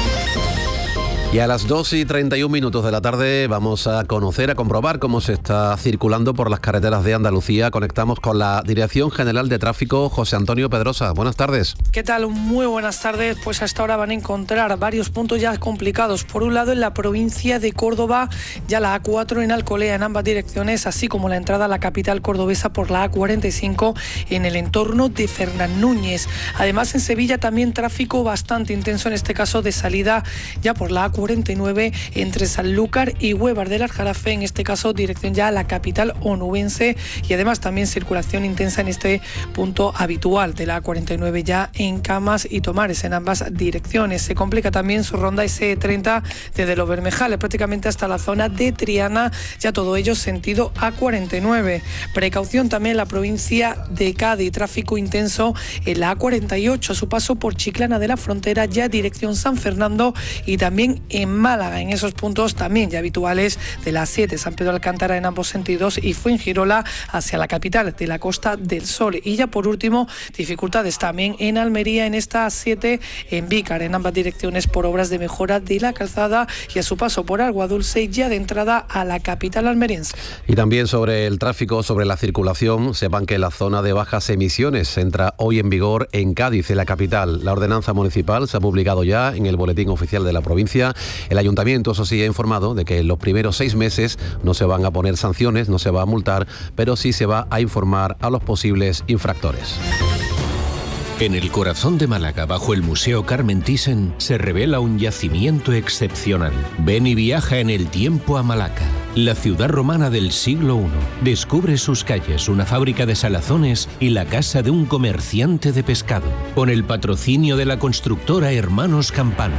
Y a las 2:31 de la tarde vamos a conocer, a comprobar cómo se está circulando por las carreteras de Andalucía. Conectamos con la Dirección General de Tráfico, José Antonio Pedrosa. Buenas tardes. ¿Qué tal? Muy buenas tardes. Pues hasta ahora van a encontrar varios puntos ya complicados. Por un lado, en la provincia de Córdoba, ya la A4 en Alcolea en ambas direcciones, así como la entrada a la capital cordobesa por la A45 en el entorno de Fernán Núñez. Además, en Sevilla también tráfico bastante intenso, en este caso de salida ya por la A49 entre Sanlúcar y Huévar del Aljarafe, en este caso dirección ya a la capital onubense, y además también circulación intensa en este punto habitual de la A49 ya en Camas y Tomares en ambas direcciones. Se complica también su ronda S30 desde Los Bermejales prácticamente hasta la zona de Triana, ya todo ello sentido A49. Precaución también en la provincia de Cádiz, tráfico intenso en la A48 a su paso por Chiclana de la Frontera, ya dirección San Fernando, y también en Málaga, en esos puntos también ya habituales de la 7 San Pedro Alcántara en ambos sentidos y Fuengirola hacia la capital de la Costa del Sol. Y ya por último, dificultades también en Almería en esta 7 en Vícar en ambas direcciones por obras de mejora de la calzada y a su paso por Aguadulce, ya de entrada a la capital almeriense. Y también sobre el tráfico, sobre la circulación, sepan que la zona de bajas emisiones entra hoy en vigor en Cádiz, en la capital. La ordenanza municipal se ha publicado ya en el Boletín Oficial de la provincia. El ayuntamiento, eso sí, ha informado de que en los primeros 6 meses no se van a poner sanciones, no se va a multar, pero sí se va a informar a los posibles infractores. En el corazón de Málaga, bajo el Museo Carmen Thyssen, se revela un yacimiento excepcional. Ven y viaja en el tiempo a Malaca, la ciudad romana del siglo I. Descubre sus calles, una fábrica de salazones y la casa de un comerciante de pescado, con el patrocinio de la constructora Hermanos Campano.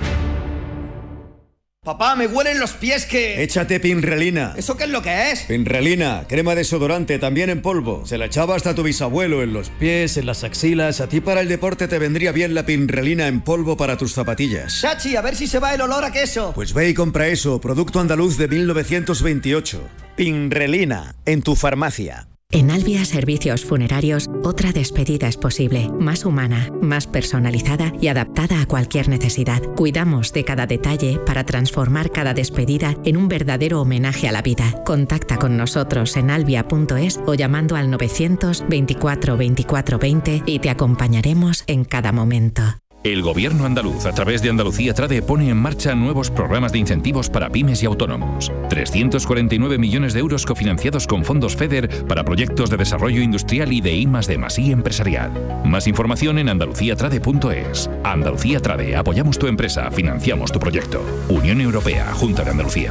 Papá, me huelen los pies que... Échate Pinrelina. ¿Eso qué es lo que es? Pinrelina, crema desodorante, también en polvo. Se la echaba hasta tu bisabuelo en los pies, en las axilas. A ti para el deporte te vendría bien la Pinrelina en polvo para tus zapatillas. Chachi, a ver si se va el olor a queso. Pues ve y compra eso, producto andaluz de 1928. Pinrelina, en tu farmacia. En Albia Servicios Funerarios, otra despedida es posible, más humana, más personalizada y adaptada a cualquier necesidad. Cuidamos de cada detalle para transformar cada despedida en un verdadero homenaje a la vida. Contacta con nosotros en albia.es o llamando al 924 24 20 y te acompañaremos en cada momento. El Gobierno andaluz, a través de Andalucía Trade, pone en marcha nuevos programas de incentivos para pymes y autónomos. 349 millones de euros cofinanciados con fondos FEDER para proyectos de desarrollo industrial y de I+D+I empresarial. Más información en andaluciatrade.es. Andalucía Trade, apoyamos tu empresa, financiamos tu proyecto. Unión Europea, Junta de Andalucía.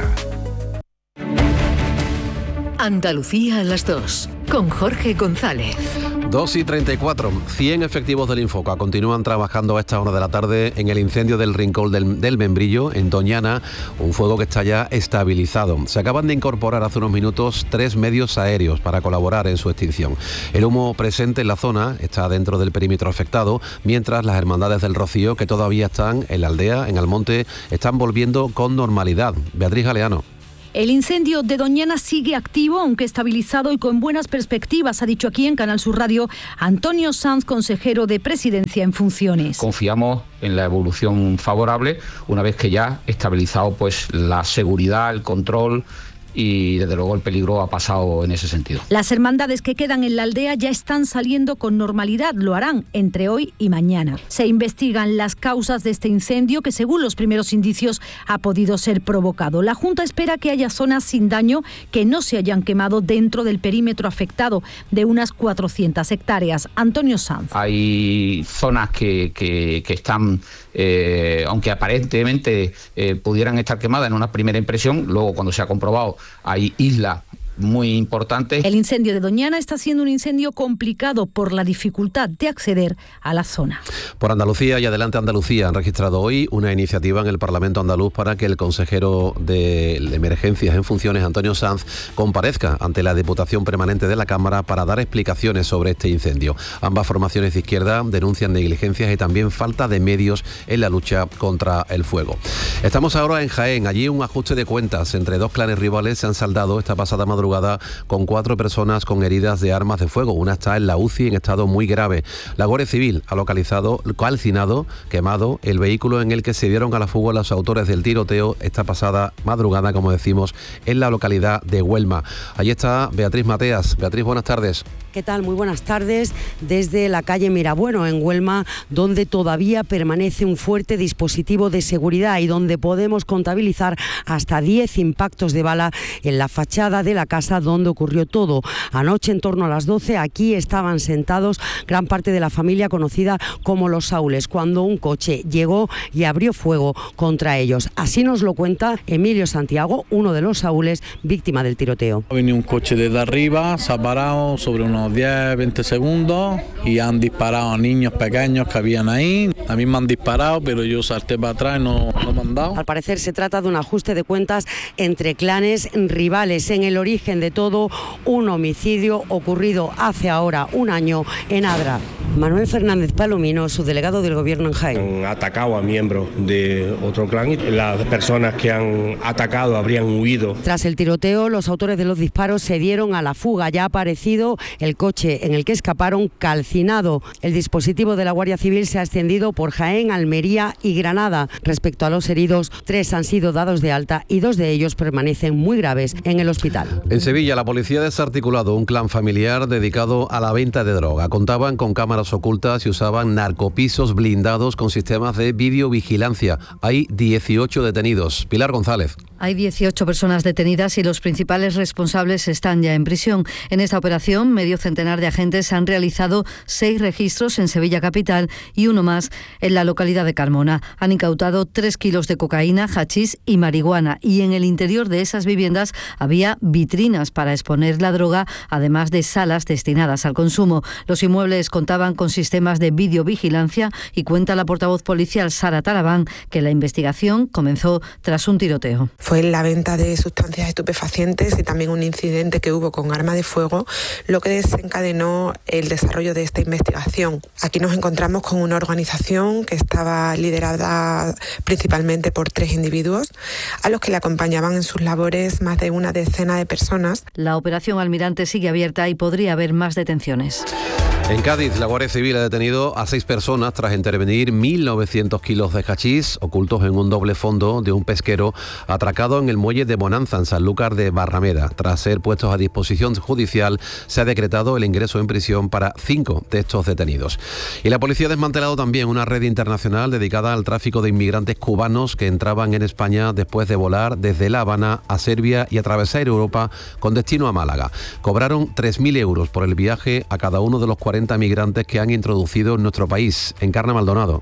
Andalucía a las 2, con Jorge González. 2:34. 100 efectivos del Infoca continúan trabajando a esta hora de la tarde en el incendio del Rincón del Membrillo, en Doñana, un fuego que está ya estabilizado. Se acaban de incorporar hace unos minutos 3 medios aéreos para colaborar en su extinción. El humo presente en la zona está dentro del perímetro afectado, mientras las hermandades del Rocío, que todavía están en la aldea, en Almonte, están volviendo con normalidad. Beatriz Galeano. El incendio de Doñana sigue activo, aunque estabilizado y con buenas perspectivas, ha dicho aquí en Canal Sur Radio Antonio Sanz, consejero de Presidencia en funciones. Confiamos en la evolución favorable, una vez que ya estabilizado pues la seguridad, el control y desde luego el peligro ha pasado en ese sentido. Las hermandades que quedan en la aldea ya están saliendo con normalidad, lo harán entre hoy y mañana. Se investigan las causas de este incendio que, según los primeros indicios, ha podido ser provocado. La Junta espera que haya zonas sin daño que no se hayan quemado dentro del perímetro afectado de unas 400 hectáreas. Antonio Sanz. Hay zonas que están, aunque aparentemente pudieran estar quemadas en una primera impresión, luego cuando se ha comprobado hay islas muy importantes. El incendio de Doñana está siendo un incendio complicado por la dificultad de acceder a la zona. Por Andalucía y Adelante Andalucía han registrado hoy una iniciativa en el Parlamento andaluz para que el consejero de Emergencias en funciones, Antonio Sanz, comparezca ante la Diputación Permanente de la Cámara para dar explicaciones sobre este incendio. Ambas formaciones de izquierda denuncian negligencias y también falta de medios en la lucha contra el fuego. Estamos ahora en Jaén. Allí un ajuste de cuentas entre dos clanes rivales se han saldado esta pasada madrugada con 4 personas con heridas de armas de fuego. Una está en la UCI en estado muy grave. La Guardia Civil ha calcinado, quemado el vehículo en el que se dieron a la fuga los autores del tiroteo esta pasada madrugada, como decimos, en la localidad de Huelma. Allí está Beatriz Mateas. Beatriz, buenas tardes. ¿Qué tal? Muy buenas tardes desde la calle Mirabueno en Huelma, donde todavía permanece un fuerte dispositivo de seguridad y donde podemos contabilizar hasta 10 impactos de bala en la fachada de la casa donde ocurrió todo. Anoche, en torno a las 12, aquí estaban sentados gran parte de la familia conocida como los Saules, cuando un coche llegó y abrió fuego contra ellos. Así nos lo cuenta Emilio Santiago, uno de los Saules, víctima del tiroteo. Ha venido un coche desde arriba, se ha parado sobre unos 10-20 segundos y han disparado a niños pequeños que habían ahí. A mí me han disparado, pero yo salté para atrás y no me han dado. Al parecer se trata de un ajuste de cuentas entre clanes rivales. En el origen de todo, un homicidio ocurrido hace ahora un año en Adra. Manuel Fernández Palomino, subdelegado del Gobierno en Jaén. Han atacado a miembros de otro clan y las personas que han atacado habrían huido. Tras el tiroteo, los autores de los disparos se dieron a la fuga. Ya ha aparecido el coche en el que escaparon calcinado. El dispositivo de la Guardia Civil se ha extendido por Jaén, Almería y Granada. Respecto a los heridos, 3 han sido dados de alta y 2 de ellos permanecen muy graves en el hospital. En Sevilla, la policía ha desarticulado un clan familiar dedicado a la venta de droga. Contaban con cámaras ocultas y usaban narcopisos blindados con sistemas de videovigilancia. Hay 18 detenidos. Pilar González. Hay 18 personas detenidas y los principales responsables están ya en prisión. En esta operación, medio centenar de agentes han realizado 6 registros en Sevilla capital y uno más en la localidad de Carmona. Han incautado 3 kilos de cocaína, hachís y marihuana. Y en el interior de esas viviendas había vitrinas para exponer la droga, además de salas destinadas al consumo. Los inmuebles contaban con sistemas de videovigilancia y cuenta la portavoz policial Sara Talabán que la investigación comenzó tras un tiroteo. Fue la venta de sustancias estupefacientes y también un incidente que hubo con arma de fuego lo que desencadenó el desarrollo de esta investigación. Aquí nos encontramos con una organización que estaba liderada principalmente por 3 individuos a los que le acompañaban en sus labores más de una decena de personas. La operación Almirante sigue abierta y podría haber más detenciones. En Cádiz, la Guardia Civil ha detenido a 6 personas tras intervenir 1.900 kilos de hachís ocultos en un doble fondo de un pesquero atracado en el muelle de Bonanza, en Sanlúcar de Barrameda. Tras ser puestos a disposición judicial, se ha decretado el ingreso en prisión para 5 de estos detenidos. Y la policía ha desmantelado también una red internacional dedicada al tráfico de inmigrantes cubanos que entraban en España después de volar desde La Habana a Serbia y atravesar Europa con destino a Málaga. Cobraron 3.000 euros por el viaje a cada uno de los 40 migrantes que han introducido en nuestro país. Encarna Maldonado.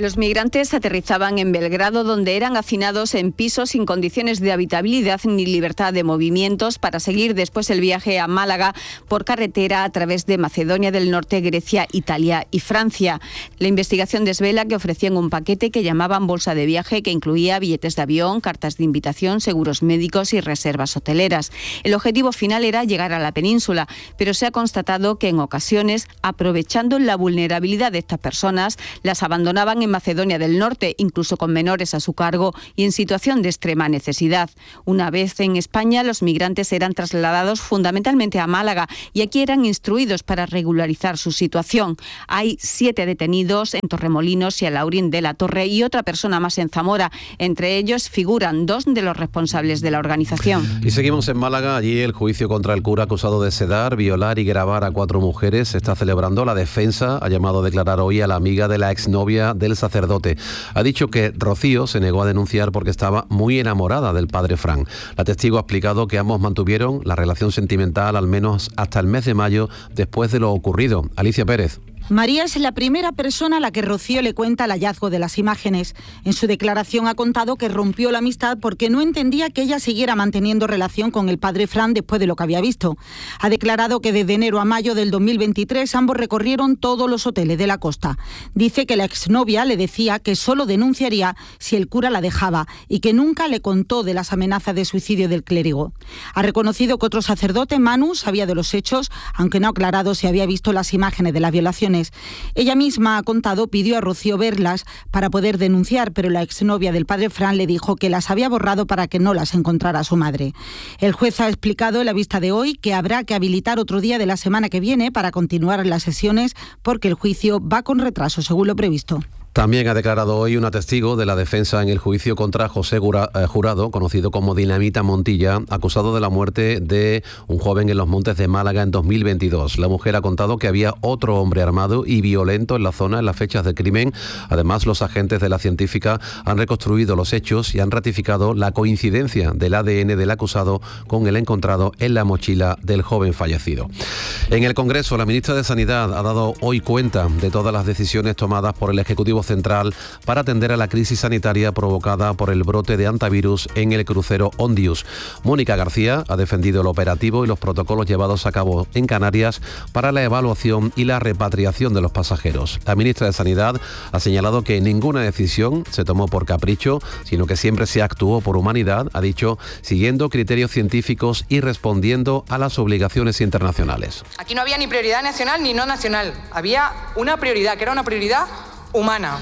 Los migrantes aterrizaban en Belgrado, donde eran hacinados en pisos sin condiciones de habitabilidad ni libertad de movimientos, para seguir después el viaje a Málaga por carretera a través de Macedonia del Norte, Grecia, Italia y Francia. La investigación desvela que ofrecían un paquete que llamaban bolsa de viaje, que incluía billetes de avión, cartas de invitación, seguros médicos y reservas hoteleras. El objetivo final era llegar a la península, pero se ha constatado que en ocasiones, aprovechando la vulnerabilidad de estas personas, las abandonaban en Macedonia del Norte, incluso con menores a su cargo y en situación de extrema necesidad. Una vez en España, los migrantes eran trasladados fundamentalmente a Málaga y aquí eran instruidos para regularizar su situación. Hay 7 detenidos en Torremolinos y Alhaurín de la Torre y otra persona más en Zamora. Entre ellos figuran 2 de los responsables de la organización. Y seguimos en Málaga. Allí el juicio contra el cura acusado de sedar, violar y grabar a 4 mujeres se está celebrando. La defensa ha llamado a declarar hoy a la amiga de la exnovia del sacerdote. Ha dicho que Rocío se negó a denunciar porque estaba muy enamorada del padre Fran. La testigo ha explicado que ambos mantuvieron la relación sentimental al menos hasta el mes de mayo después de lo ocurrido. Alicia Pérez. María es la primera persona a la que Rocío le cuenta el hallazgo de las imágenes. En su declaración ha contado que rompió la amistad porque no entendía que ella siguiera manteniendo relación con el padre Fran después de lo que había visto. Ha declarado que desde enero a mayo del 2023 ambos recorrieron todos los hoteles de la costa. Dice que la exnovia le decía que solo denunciaría si el cura la dejaba y que nunca le contó de las amenazas de suicidio del clérigo. Ha reconocido que otro sacerdote, Manu, sabía de los hechos, aunque no ha aclarado si había visto las imágenes de las violaciones. Ella misma ha contado, pidió a Rocío verlas para poder denunciar, pero la exnovia del padre Fran le dijo que las había borrado para que no las encontrara su madre. El juez ha explicado en la vista de hoy que habrá que habilitar otro día de la semana que viene para continuar las sesiones porque el juicio va con retraso, según lo previsto. También ha declarado hoy una testigo de la defensa en el juicio contra José Jurado, conocido como Dinamita Montilla, acusado de la muerte de un joven en los Montes de Málaga en 2022. La mujer ha contado que había otro hombre armado y violento en la zona en las fechas del crimen. Además, los agentes de la científica han reconstruido los hechos y han ratificado la coincidencia del ADN del acusado con el encontrado en la mochila del joven fallecido. En el Congreso, la ministra de Sanidad ha dado hoy cuenta de todas las decisiones tomadas por el Ejecutivo Central para atender a la crisis sanitaria provocada por el brote de hantavirus en el crucero Ondius. Mónica García ha defendido el operativo y los protocolos llevados a cabo en Canarias para la evaluación y la repatriación de los pasajeros. La ministra de Sanidad ha señalado que ninguna decisión se tomó por capricho, sino que siempre se actuó por humanidad, ha dicho, siguiendo criterios científicos y respondiendo a las obligaciones internacionales. Aquí no había ni prioridad nacional ni no nacional. Había una prioridad, que era una prioridad humana.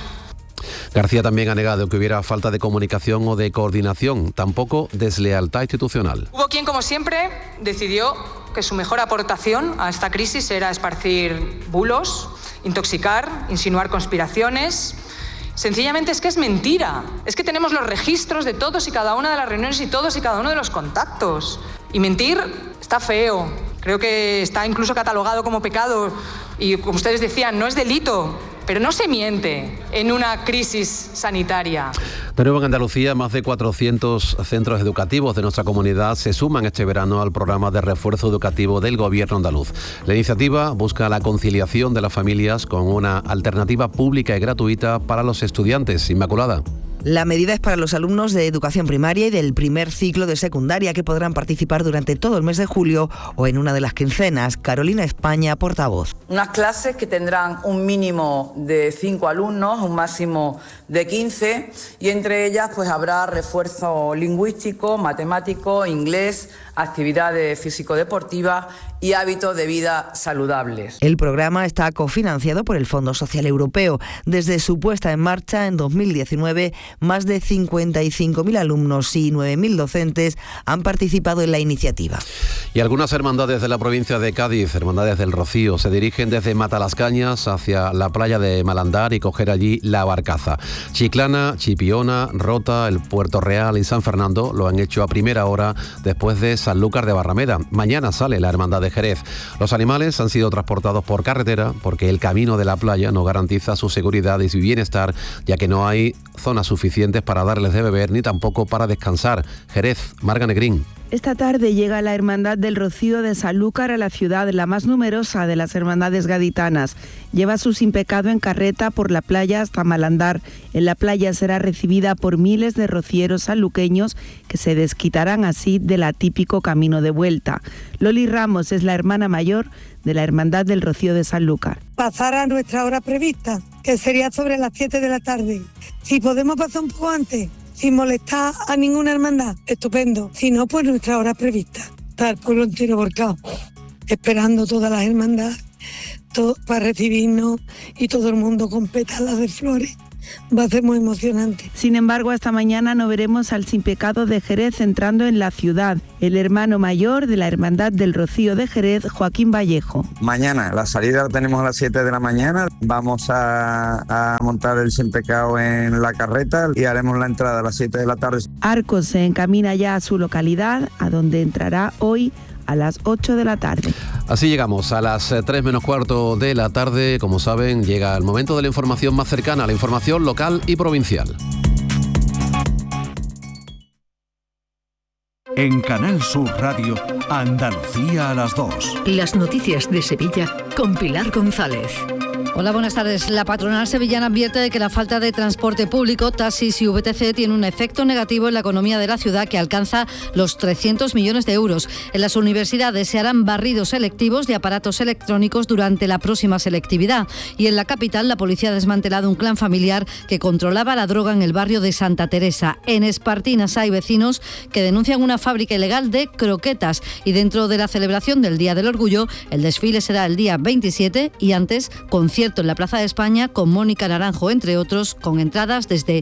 García también ha negado que hubiera falta de comunicación o de coordinación, tampoco deslealtad institucional. Hubo quien, como siempre, decidió que su mejor aportación a esta crisis era esparcir bulos, intoxicar, insinuar conspiraciones. Sencillamente es que es mentira. Es que tenemos los registros de todos y cada una de las reuniones y todos y cada uno de los contactos. Y mentir está feo. Creo que está incluso catalogado como pecado. Y como ustedes decían, no es delito. Pero no se miente en una crisis sanitaria. De nuevo en Andalucía, más de 400 centros educativos de nuestra comunidad se suman este verano al programa de refuerzo educativo del Gobierno andaluz. La iniciativa busca la conciliación de las familias con una alternativa pública y gratuita para los estudiantes. Inmaculada. La medida es para los alumnos de educación primaria y del primer ciclo de secundaria, que podrán participar durante todo el mes de julio o en una de las quincenas. Carolina España, portavoz. Unas clases que tendrán un mínimo de 5 alumnos, un máximo de 15, y entre ellas pues habrá refuerzo lingüístico, matemático, inglés, actividades físico-deportivas y hábitos de vida saludables. El programa está cofinanciado por el Fondo Social Europeo. Desde su puesta en marcha en 2019, más de 55.000 alumnos y 9.000 docentes han participado en la iniciativa. Y algunas hermandades de la provincia de Cádiz, hermandades del Rocío, se dirigen desde Matalascañas hacia la playa de Malandar y coger allí la barcaza. Chiclana, Chipiona, Rota, el Puerto Real y San Fernando lo han hecho a primera hora después de Sanlúcar de Barrameda. Mañana sale la hermandad de Jerez. Los animales han sido transportados por carretera porque el camino de la playa no garantiza su seguridad y su bienestar, ya que no hay zonas suficientes para darles de beber ni tampoco para descansar. Jerez, Marga Negrín. Esta tarde llega la Hermandad del Rocío de Sanlúcar a la ciudad, la más numerosa de las hermandades gaditanas. Lleva su Sin Pecado en carreta por la playa hasta Malandar. En la playa será recibida por miles de rocieros sanluqueños que se desquitarán así del atípico camino de vuelta. Loli Ramos es la hermana mayor de la Hermandad del Rocío de Sanlúcar. Pasar a nuestra hora prevista, que sería sobre las 7 de la tarde. Si podemos pasar un poco antes, sin molestar a ninguna hermandad, estupendo. Si no, pues nuestra hora prevista. Está el pueblo entero volcado, esperando todas las hermandades para recibirnos y todo el mundo con pétalas de flores. Va a ser muy emocionante. Sin embargo, hasta mañana no veremos al Sin Pecado de Jerez entrando en la ciudad. El hermano mayor de la Hermandad del Rocío de Jerez, Joaquín Vallejo. Mañana, la salida la tenemos a las 7 de la mañana. Vamos a montar el Sin Pecado en la carreta y haremos la entrada a las 7 de la tarde. Arcos se encamina ya a su localidad, a donde entrará hoy a las 8 de la tarde. Así llegamos a las 3 menos cuarto de la tarde. Como saben, llega el momento de la información más cercana, la información local y provincial. En Canal Sur Radio, Andalucía a las 2. Las noticias de Sevilla con Pilar González. Hola, buenas tardes. La patronal sevillana advierte de que la falta de transporte público, taxis y VTC tiene un efecto negativo en la economía de la ciudad que alcanza los 300 millones de euros. En las universidades se harán barridos selectivos de aparatos electrónicos durante la próxima selectividad. Y en la capital, la policía ha desmantelado un clan familiar que controlaba la droga en el barrio de Santa Teresa. En Espartinas hay vecinos que denuncian una fábrica ilegal de croquetas. Y dentro de la celebración del Día del Orgullo, el desfile será el día 27 y antes concierto en la Plaza de España con Mónica Naranjo, entre otros, con entradas desde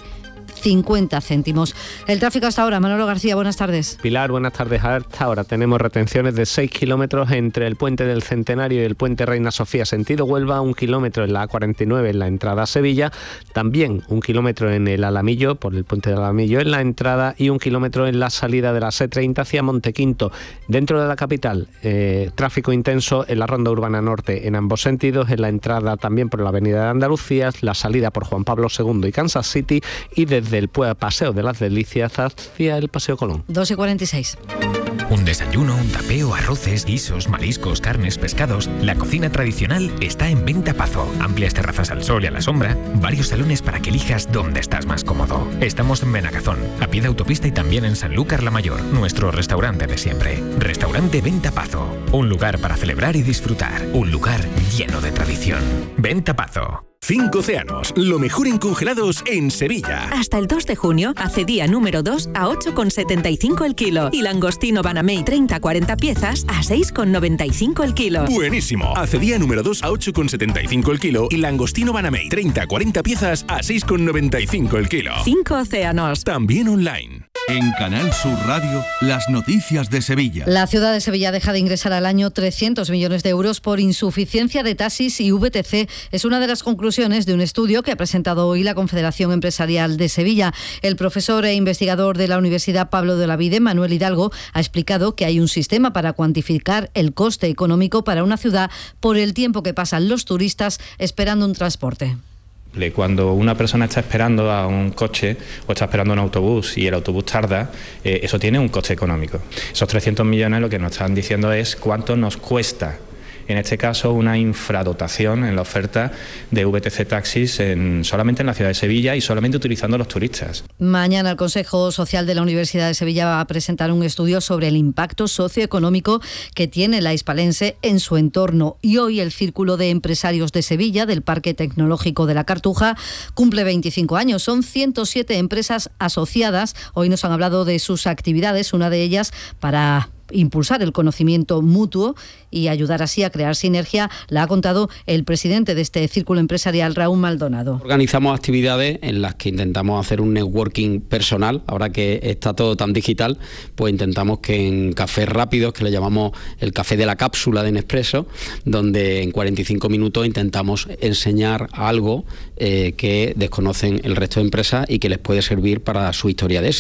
50 céntimos. El tráfico hasta ahora, Manolo García, buenas tardes. Pilar, buenas tardes. Hasta ahora tenemos retenciones de 6 kilómetros entre el puente del Centenario y el puente Reina Sofía, sentido Huelva, 1 kilómetro en la A49 en la entrada a Sevilla, también 1 kilómetro en el Alamillo, por el puente del Alamillo en la entrada, y 1 kilómetro en la salida de la C30 hacia Montequinto. Dentro de la capital, tráfico intenso en la Ronda Urbana Norte en ambos sentidos, en la entrada también por la Avenida de Andalucía, la salida por Juan Pablo II y Kansas City, y desde el Paseo de las Delicias hacia el Paseo Colón. 2:46. Un desayuno, un tapeo, arroces, guisos, mariscos, carnes, pescados. La cocina tradicional está en Venta Pazo. Amplias terrazas al sol y a la sombra, varios salones para que elijas dónde estás más cómodo. Estamos en Benagazón, a pie de autopista, y también en Sanlúcar la Mayor, nuestro restaurante de siempre. Restaurante Venta Pazo, un lugar para celebrar y disfrutar, un lugar lleno de tradición. Venta Pazo. 5 océanos, lo mejor en congelados en Sevilla. Hasta el 2 de junio, acedía número 2 a 8,75 el kilo y langostino Banamey 30-40 piezas a 6,95 el kilo. Buenísimo. Acedía número 2 a 8,75 el kilo y langostino Banamey 30-40 piezas a 6,95 el kilo. 5 océanos. También online. En Canal Sur Radio, las noticias de Sevilla. La ciudad de Sevilla deja de ingresar al año 300 millones de euros por insuficiencia de taxis y VTC. Es una de las conclusiones de un estudio que ha presentado hoy la Confederación Empresarial de Sevilla. El profesor e investigador de la Universidad Pablo de Olavide, Manuel Hidalgo, ha explicado que hay un sistema para cuantificar el coste económico para una ciudad por el tiempo que pasan los turistas esperando un transporte. Cuando una persona está esperando a un coche o está esperando un autobús y el autobús tarda, eso tiene un coste económico. Esos 300 millones lo que nos están diciendo es cuánto nos cuesta, en este caso, una infradotación en la oferta de VTC taxis solamente en la ciudad de Sevilla y solamente utilizando los turistas. Mañana el Consejo Social de la Universidad de Sevilla va a presentar un estudio sobre el impacto socioeconómico que tiene la hispalense en su entorno. Y hoy el Círculo de Empresarios de Sevilla, del Parque Tecnológico de la Cartuja, cumple 25 años. Son 107 empresas asociadas. Hoy nos han hablado de sus actividades, una de ellas para impulsar el conocimiento mutuo y ayudar así a crear sinergia, la ha contado el presidente de este círculo empresarial, Raúl Maldonado. Organizamos actividades en las que intentamos hacer un networking personal. Ahora que está todo tan digital, pues intentamos que en cafés rápidos, que le llamamos el café de la cápsula de Nespresso, donde en 45 minutos intentamos enseñar algo que desconocen el resto de empresas y que les puede servir para su historia de éxito.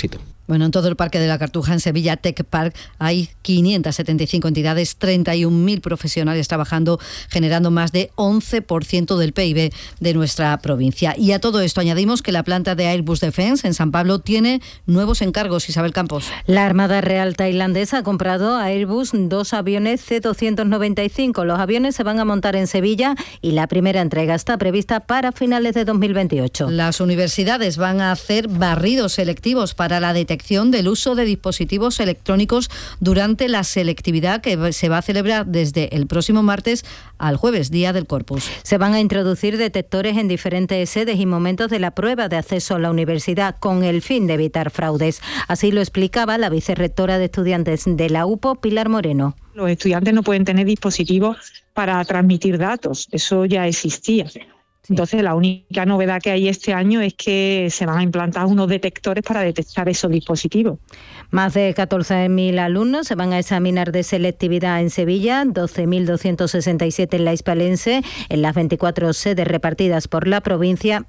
Bueno, en todo el Parque de la Cartuja, en Sevilla Tech Park, hay 575 entidades, 31.000 profesionales trabajando, generando más de 11% del PIB de nuestra provincia. Y a todo esto añadimos que la planta de Airbus Defence en San Pablo tiene nuevos encargos. Isabel Campos. La Armada Real tailandesa ha comprado a Airbus 2 aviones C-295. Los aviones se van a montar en Sevilla y la primera entrega está prevista para finales de 2028. Las universidades van a hacer barridos selectivos para la detección del uso de dispositivos electrónicos durante la selectividad que se va a celebrar desde el próximo martes al jueves, Día del Corpus. Se van a introducir detectores en diferentes sedes y momentos de la prueba de acceso a la universidad con el fin de evitar fraudes. Así lo explicaba la vicerrectora de estudiantes de la UPO, Pilar Moreno. Los estudiantes no pueden tener dispositivos para transmitir datos, eso ya existía. Entonces, la única novedad que hay este año es que se van a implantar unos detectores para detectar esos dispositivos. Más de 14.000 alumnos se van a examinar de selectividad en Sevilla, 12.267 en la Hispalense, en las 24 sedes repartidas por la provincia,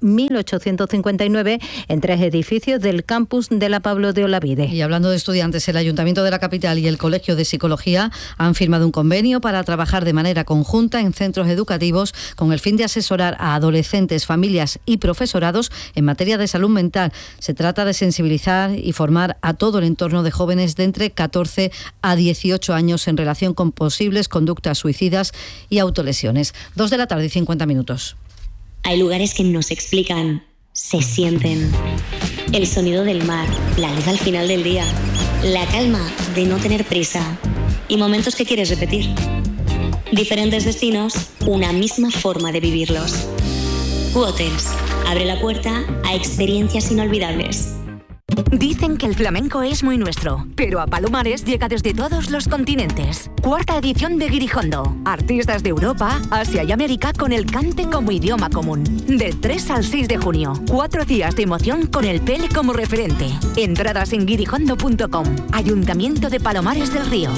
1.859 en 3 edificios del campus de la Pablo de Olavide. Y hablando de estudiantes, el Ayuntamiento de la capital y el Colegio de Psicología han firmado un convenio para trabajar de manera conjunta en centros educativos con el fin de asesorar a adolescentes, familias y profesorados en materia de salud mental. Se trata de sensibilizar y formar a todo el entorno de jóvenes de entre 14 a 18 años en relación con posibles conductas suicidas y autolesiones. 2:50 p.m. Hay lugares que no se explican, se sienten. El sonido del mar, la luz al final del día, la calma de no tener prisa y momentos que quieres repetir. Diferentes destinos, una misma forma de vivirlos. Q-Hotels abre la puerta a experiencias inolvidables. Dicen que el flamenco es muy nuestro, pero a Palomares llega desde todos los continentes. 4ª edición de Guirijondo. Artistas de Europa, Asia y América con el cante como idioma común. Del 3 al 6 de junio. 4 días de emoción con el Pele como referente. Entradas en guirijondo.com. Ayuntamiento de Palomares del Río.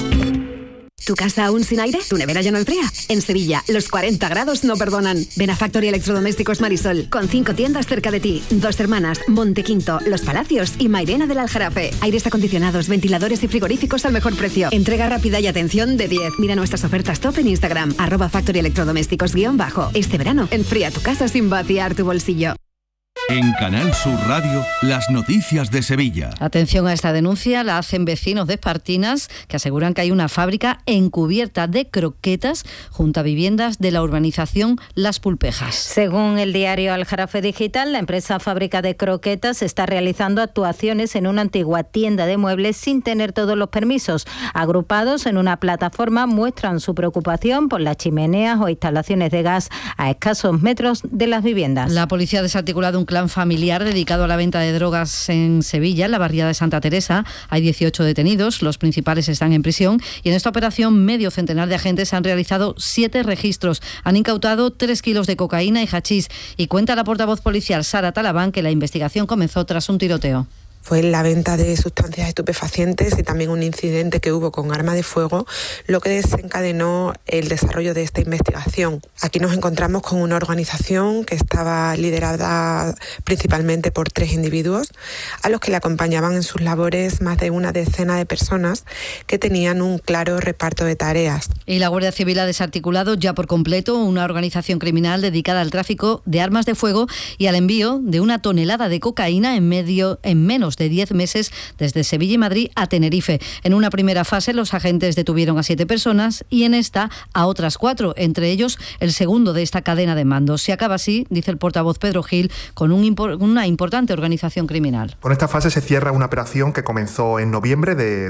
¿Tu casa aún sin aire? ¿Tu nevera ya no enfría? En Sevilla, los 40 grados no perdonan. Ven a Factory Electrodomésticos Marisol, con 5 tiendas cerca de ti. 2 Hermanas, Montequinto, Los Palacios y Mairena del Aljarafe. Aires acondicionados, ventiladores y frigoríficos al mejor precio. Entrega rápida y atención de 10. Mira nuestras ofertas top en Instagram, @Factory Electrodomésticos _. Este verano, enfría tu casa sin vaciar tu bolsillo. En Canal Sur Radio, las noticias de Sevilla. Atención a esta denuncia, la hacen vecinos de Espartinas que aseguran que hay una fábrica encubierta de croquetas junto a viviendas de la urbanización Las Pulpejas. Según el diario Aljarafe Digital, la empresa fábrica de croquetas está realizando actuaciones en una antigua tienda de muebles sin tener todos los permisos. Agrupados en una plataforma muestran su preocupación por las chimeneas o instalaciones de gas a escasos metros de las viviendas. La policía ha desarticulado un clan familiar dedicado a la venta de drogas en Sevilla, en la barriada de Santa Teresa. Hay 18 detenidos, los principales están en prisión y en esta operación medio centenar de agentes han realizado 7 registros. Han incautado 3 kilos de cocaína y hachís y cuenta la portavoz policial Sara Talabán que la investigación comenzó tras un tiroteo. Fue la venta de sustancias estupefacientes y también un incidente que hubo con arma de fuego lo que desencadenó el desarrollo de esta investigación. Aquí nos encontramos con una organización que estaba liderada principalmente por 3 individuos a los que le acompañaban en sus labores más de una decena de personas que tenían un claro reparto de tareas. Y la Guardia Civil ha desarticulado ya por completo una organización criminal dedicada al tráfico de armas de fuego y al envío de 1 tonelada de cocaína en menos de 10 meses desde Sevilla y Madrid a Tenerife. En una primera fase los agentes detuvieron a 7 personas y en esta a otras 4, entre ellos el segundo de esta cadena de mando. Se acaba así, dice el portavoz Pedro Gil, con una importante organización criminal. Con esta fase se cierra una operación que comenzó en noviembre de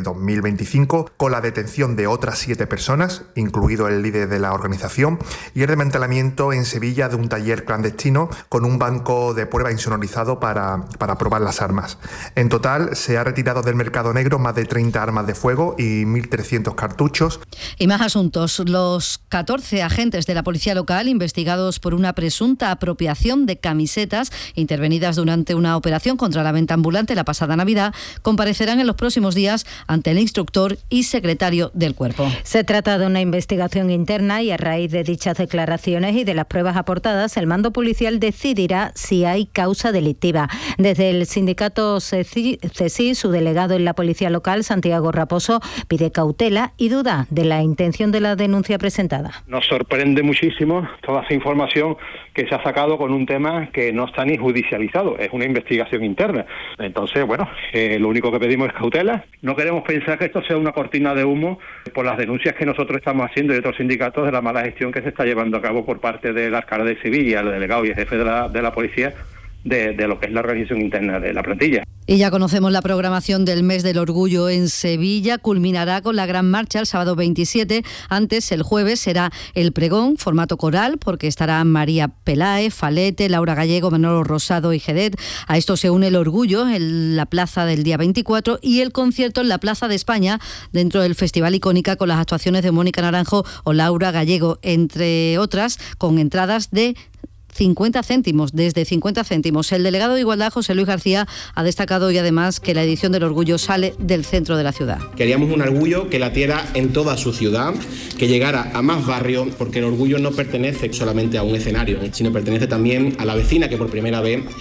2025 con la detención de otras 7 personas, incluido el líder de la organización, y el desmantelamiento en Sevilla de un taller clandestino con un banco de prueba insonorizado para probar las armas. En total, se ha retirado del mercado negro más de 30 armas de fuego y 1.300 cartuchos. Y más asuntos. Los 14 agentes de la policía local investigados por una presunta apropiación de camisetas intervenidas durante una operación contra la venta ambulante la pasada Navidad comparecerán en los próximos días ante el instructor y secretario del cuerpo. Se trata de una investigación interna y a raíz de dichas declaraciones y de las pruebas aportadas, el mando policial decidirá si hay causa delictiva. Desde el sindicato CSIC, su delegado en la policía local, Santiago Raposo, pide cautela y duda de la intención de la denuncia presentada. Nos sorprende muchísimo toda esa información que se ha sacado con un tema que no está ni judicializado, es una investigación interna. Entonces, bueno, lo único que pedimos es cautela. No queremos pensar que esto sea una cortina de humo por las denuncias que nosotros estamos haciendo y otros sindicatos de la mala gestión que se está llevando a cabo por parte del alcalde de Sevilla, el delegado y el jefe de la policía de lo que es la organización interna de la plantilla. Y ya conocemos la programación del mes del orgullo en Sevilla. Culminará con la gran marcha el sábado 27. Antes, el jueves, será el pregón, formato coral, porque estarán María Peláez, Falete, Laura Gallego, Manolo Rosado y Jedet. A esto se une el orgullo en la plaza del día 24 y el concierto en la Plaza de España dentro del Festival Icónica con las actuaciones de Mónica Naranjo o Laura Gallego, entre otras, con entradas de 50 céntimos, desde 50 céntimos. El delegado de Igualdad, José Luis García, ha destacado hoy además que la edición del orgullo sale del centro de la ciudad. Queríamos un orgullo que latiera en toda su ciudad, que llegara a más barrios, porque el orgullo no pertenece solamente a un escenario, sino pertenece también a la vecina que por primera vez